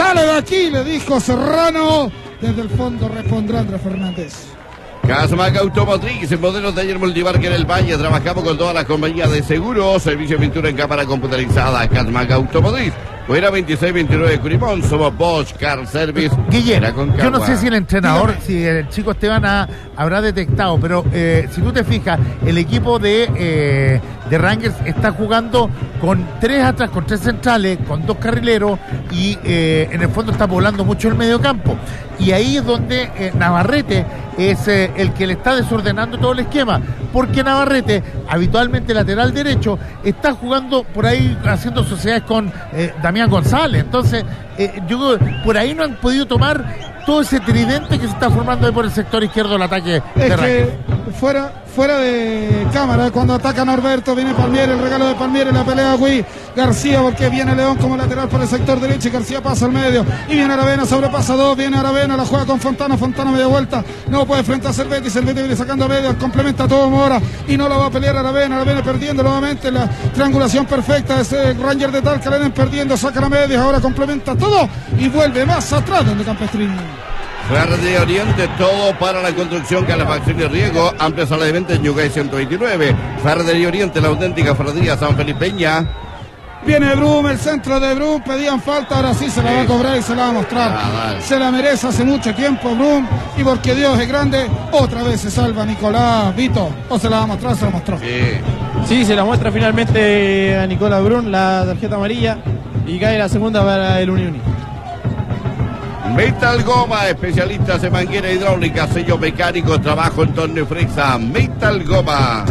le dijo Serrano. Desde el fondo responderá Andrés Fernández. Casmac Automotriz, en modelos de ayer Multimarca en el Valle. Trabajamos con todas las compañías de seguros, servicio de pintura en cámara computarizada. Casmac Automotriz. Fuera 2629 de Curimón, somos Bosch Car Service. Guille, Era con yo no Cagua. sé si el entrenador, si el chico Esteban habrá detectado, pero si tú te fijas, el equipo de Rangers está jugando con 3 atrás, con 3 centrales, con 2 carrileros y en el fondo está poblando mucho el medio campo. Y ahí es donde Navarrete es el que le está desordenando todo el esquema, porque Navarrete, habitualmente lateral derecho, está jugando por ahí, haciendo sociedades con Damián González. Entonces, yo creo por ahí no han podido tomar todo ese tridente que se está formando ahí por el sector izquierdo del ataque de Es Rangers. que fuera de cámara, cuando ataca Norberto, viene Palmieri, el regalo de Palmieri, la pelea García, porque viene León como lateral por el sector derecho y García pasa al medio. Y viene Aravena, sobrepasa 2, viene Aravena, la juega con Fontana media vuelta, no puede frente a Cervetti viene sacando a medio, complementa todo Mora y no lo va a pelear Aravena perdiendo nuevamente la triangulación perfecta, ese Ranger de Talca, le vienen perdiendo, saca la media, ahora complementa todo y vuelve más atrás donde Campestrini. Ferretería Oriente, todo para la construcción, calefacción y riego. Amplia sala de venta en Yungay 129. Ferretería Oriente, la auténtica ferretería San Felipeña. Viene Brum, el centro de Brum, pedían falta, ahora sí se la va a cobrar y se la va a mostrar. Vale. Se la merece hace mucho tiempo Brum, y porque Dios es grande, otra vez se salva Nicolás Vito. O se la va a mostrar, se la mostró. Sí. Sí, se la muestra finalmente a Nicolás Brun, la tarjeta amarilla, y cae la segunda para el Unión. Metal Goma, especialistas en manguera hidráulica, sello mecánico, trabajo en torno y fresa. Metal Goma.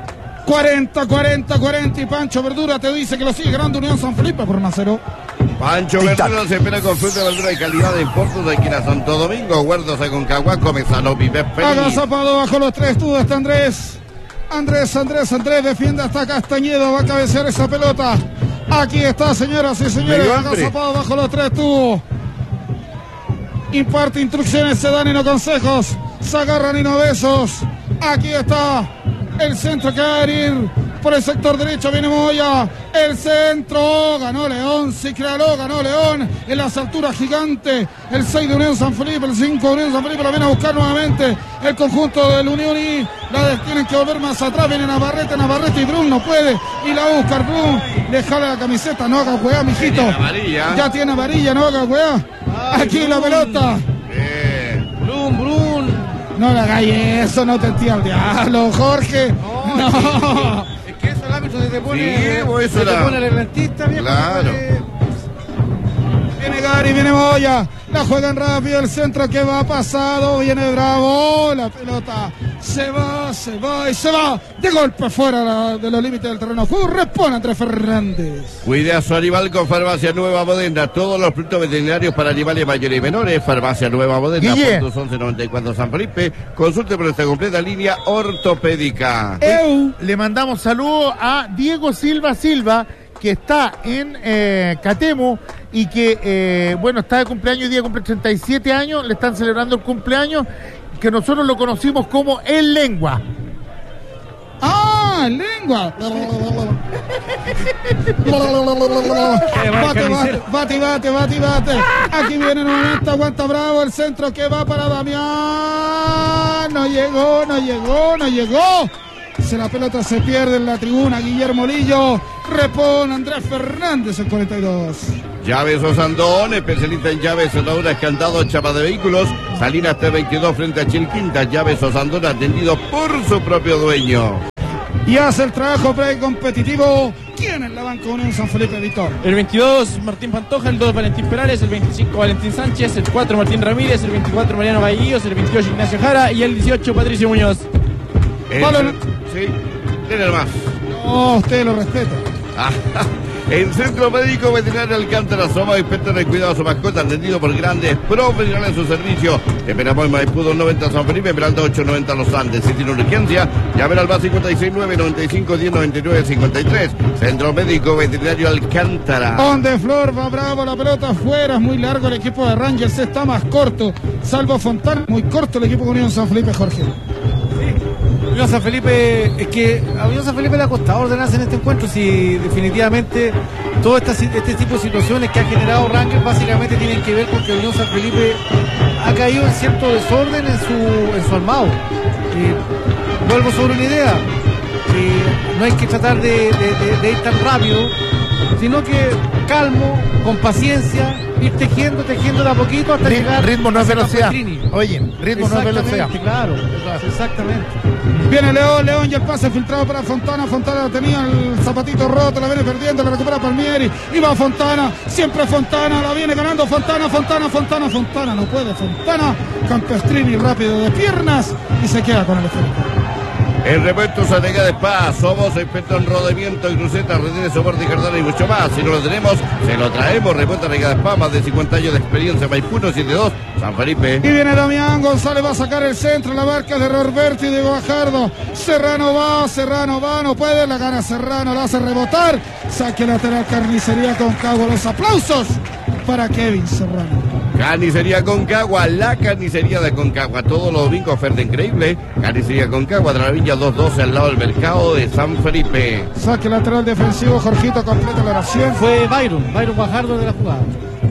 40 y Pancho Verdura te dice que lo sigue ganando Unión San Felipe por 1-0. Pancho Verdura se espera con fruta, verdura de calidad de importos de esquina Santo Domingo. Huertos de Concagua, Comezano, Vive feliz. Agazapado bajo los 3, tú está Andrés, defiende hasta Castañedo, va a cabecear esa pelota. Aquí está, señoras y señores, Medio hambre. agazapado bajo los 3, tú. Imparte instrucciones, se dan y no consejos, se agarran y no besos. Aquí está el centro que va a ir por el sector derecho, viene Moya, el centro, ganó León, sí créalo, ganó León, en las alturas gigante, el 6 de Unión San Felipe, el 5 de Unión San Felipe, lo viene a buscar nuevamente el conjunto del Unión y tienen que volver más atrás, viene Navarrete y Brum no puede, y la busca Brum, le jala la camiseta, no haga weá, mijito, Tiene amarilla. ya tiene amarilla, no haga weá, aquí la pelota. Brum. No le hagáis eso, no te entiendo. Diablo, Jorge. No. Es que eso el árbitro se te pone, Sí, pues eso se te era. pone el rentista, viejo. Claro. Viene Gary, viene Moya. La juegan rápido, el centro que va pasado. Viene Bravo. La pelota Se va y se va de golpe fuera de los límites del terreno de juego. Responde Andrés Fernández. Cuide a su animal con Farmacia Nueva Moderna. Todos los productos veterinarios para animales mayores y menores. Farmacia Nueva Moderna. Puntos 1194 San Felipe. Consulte por nuestra completa línea ortopédica. Le mandamos saludos a Diego Silva, que está en Catemo y que, está de cumpleaños, hoy día cumple 37 años, le están celebrando el cumpleaños, que nosotros lo conocimos como El Lengua. ¡Ah, El Lengua! Bate. Aquí viene nuevamente, aguanta Bravo, el centro que va para Damián. No llegó. La pelota se pierde en la tribuna. Guillermo Lillo repone Andrés Fernández el 42. Llaves Osandón, especialista en llaves, cerraduras, candados, chapas de vehículos. Salinas T22 frente a Chilquinta. Llaves Osandón, atendido por su propio dueño. Y hace el trabajo precompetitivo. ¿Quién en la banca Unión San Felipe, Víctor? El 22, Martín Pantoja. El 2, Valentín Perales. El 25, Valentín Sánchez. El 4, Martín Ramírez. El 24, Mariano Gallillos. El 28, Ignacio Jara. Y el 18, Patricio Muñoz. Sí, tiene más. No, usted lo respeta. En Centro Médico Veterinario Alcántara somos expertos en el cuidado de su mascota, atendido por grandes profesionales en su servicio. Esperamos en Maipú 290 San Felipe, Esmeralda 890 Los Andes. Si tiene una urgencia, llamen al bar 569-95-10-99-53. Centro Médico Veterinario Alcántara. Donde Flor va Bravo, la pelota afuera, es muy largo el equipo de Rangers, está más corto, salvo Fontana, muy corto el equipo de Unión San Felipe, Jorge. Unión San Felipe, es que a Unión San Felipe le ha costado ordenarse en este encuentro. Si definitivamente todo este tipo de situaciones que ha generado Rangers básicamente tienen que ver con que Unión San Felipe ha caído en cierto desorden en su armado. Vuelvo sobre una idea, no hay que tratar de ir tan rápido, sino que calmo, con paciencia, ir tejiendo de a poquito hasta llegar. Ritmo no es velocidad. Oye, ritmo no es velocidad. Claro, exactamente. Viene León y el pase filtrado para Fontana. Fontana tenía el zapatito roto, la viene perdiendo, la recupera Palmieri. Y va Fontana, siempre Fontana, la viene ganando Fontana, no puede Fontana. Campestrini rápido de piernas y se queda con el esférico. En Repuestos Sanega de Paz, somos expertos en rodamiento y crucetas, retenes, soporte, cartón y mucho más. Si no lo tenemos, se lo traemos. Repuestos Sanega de Paz, más de 50 años de experiencia. Maipú 172, San Felipe. Y viene Damián González, va a sacar el centro, la marca de Roberto y de Guajardo. Serrano va, no puede, la gana Serrano, la hace rebotar. Saque lateral, Carnicería Concagua. Los aplausos para Kevin Serrano. Carnicería Concagua, la carnicería de Concagua. Todos los domingos, oferta increíble. Carnicería Concagua, de la Villa 212, al lado del mercado de San Felipe. Saque lateral defensivo, Jorgito, completa la oración. Fue Byron Guajardo de la jugada.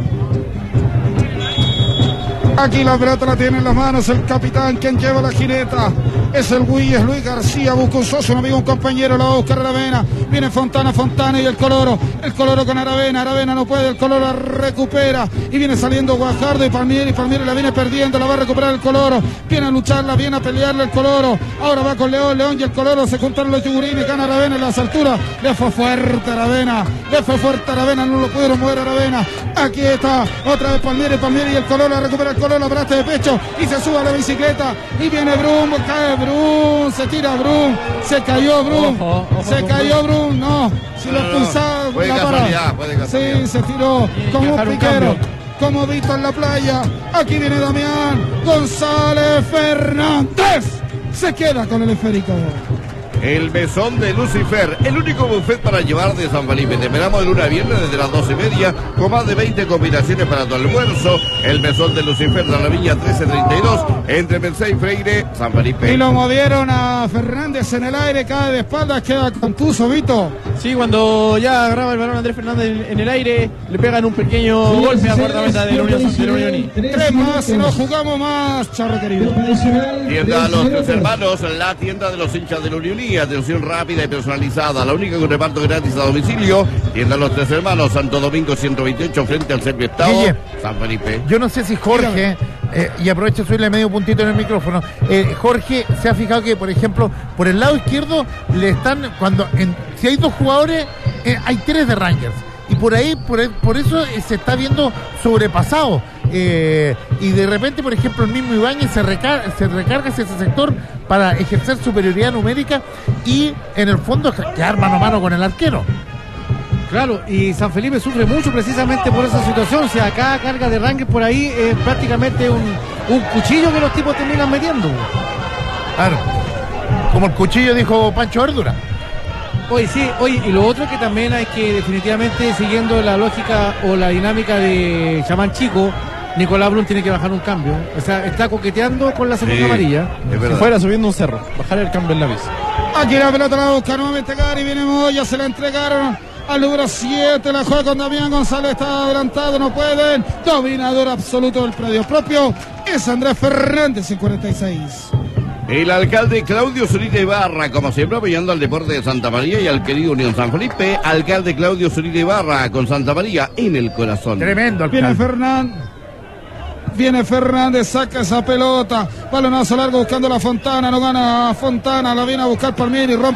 Aquí la pelota la tiene en las manos el capitán, quien lleva la jineta. Es el Luis García, busca un socio, un amigo, un compañero, la va a buscar Aravena. Viene Fontana y el Coloro con Aravena no puede, el Coloro la recupera. Y viene saliendo Guajardo y Palmieri la viene perdiendo, la va a recuperar el Coloro. Viene a lucharla, viene a pelearle el Coloro. Ahora va con León y el Coloro, se juntaron los yugurines, gana Aravena en las alturas. Le fue fuerte Aravena, no lo pudieron mover Aravena. Aquí está, otra vez Palmieri y el Coloro, la recupera el Coloro, la braste de pecho y se sube a la bicicleta. Y viene Brum, cae Brum, se tira Brum, se cayó Brum, no, si lo expulsaba la parada. Sí, se tiró como un piquero, como visto en la playa. Aquí viene Damián González Fernández, se queda con el esférico. El mesón de Lucifer, el único buffet para llevar de San Felipe. Te esperamos de lunes a viernes desde las 12:30 con más de 20 combinaciones para tu almuerzo. El mesón de Lucifer de la Viña 1332 entre Merced y Freire, San Felipe. Y lo movieron a Fernández en el aire, cae de espaldas, queda contuso, Vito. Sí, cuando ya agarraba el balón Andrés Fernández en el aire, le pegan un pequeño golpe a guardameta de la Unión. 3 más y no jugamos más, charro querido. Tienda Los Tres Hermanos, la tienda de los hinchas de la Unión. Atención rápida y personalizada, la única con reparto gratis a domicilio. Tienda Los Tres Hermanos, Santo Domingo 128, frente al Servio Estado, San Felipe. Yo no sé si Jorge, y aprovecho subirle medio puntito en el micrófono, Jorge se ha fijado que, por ejemplo, por el lado izquierdo le están, si hay 2 jugadores, hay 3 de Rangers. Y por ahí, por eso se está viendo sobrepasado. y de repente, por ejemplo, el mismo Ibáñez se recarga hacia ese sector para ejercer superioridad numérica y en el fondo quedar mano a mano con el arquero. Claro, y San Felipe sufre mucho precisamente por esa situación. O sea, cada carga de Rangel por ahí es prácticamente un cuchillo que los tipos terminan metiendo. Claro, como el cuchillo, dijo Pancho Verdura. Oye, sí, y lo otro que también hay que definitivamente, siguiendo la lógica o la dinámica de Chamán Chico, Nicolás Brun tiene que bajar un cambio. O sea, está coqueteando con la segunda amarilla. Si fuera subiendo un cerro, bajar el cambio en la bici. Aquí la pelota la busca nuevamente Gary, viene Moya, se la entregaron al número 7, la juega con Damián González, está adelantado, no pueden. Dominador absoluto del predio propio es Andrés Fernández en 46. El alcalde Claudio Zurita Ibarra, como siempre, apoyando al deporte de Santa María y al querido Unión San Felipe. Alcalde Claudio Zurita Ibarra, con Santa María en el corazón. Tremendo alcalde. Viene Fernández, saca esa pelota, balonazo largo buscando la Fontana, no gana Fontana, la viene a buscar Palmieri, rompe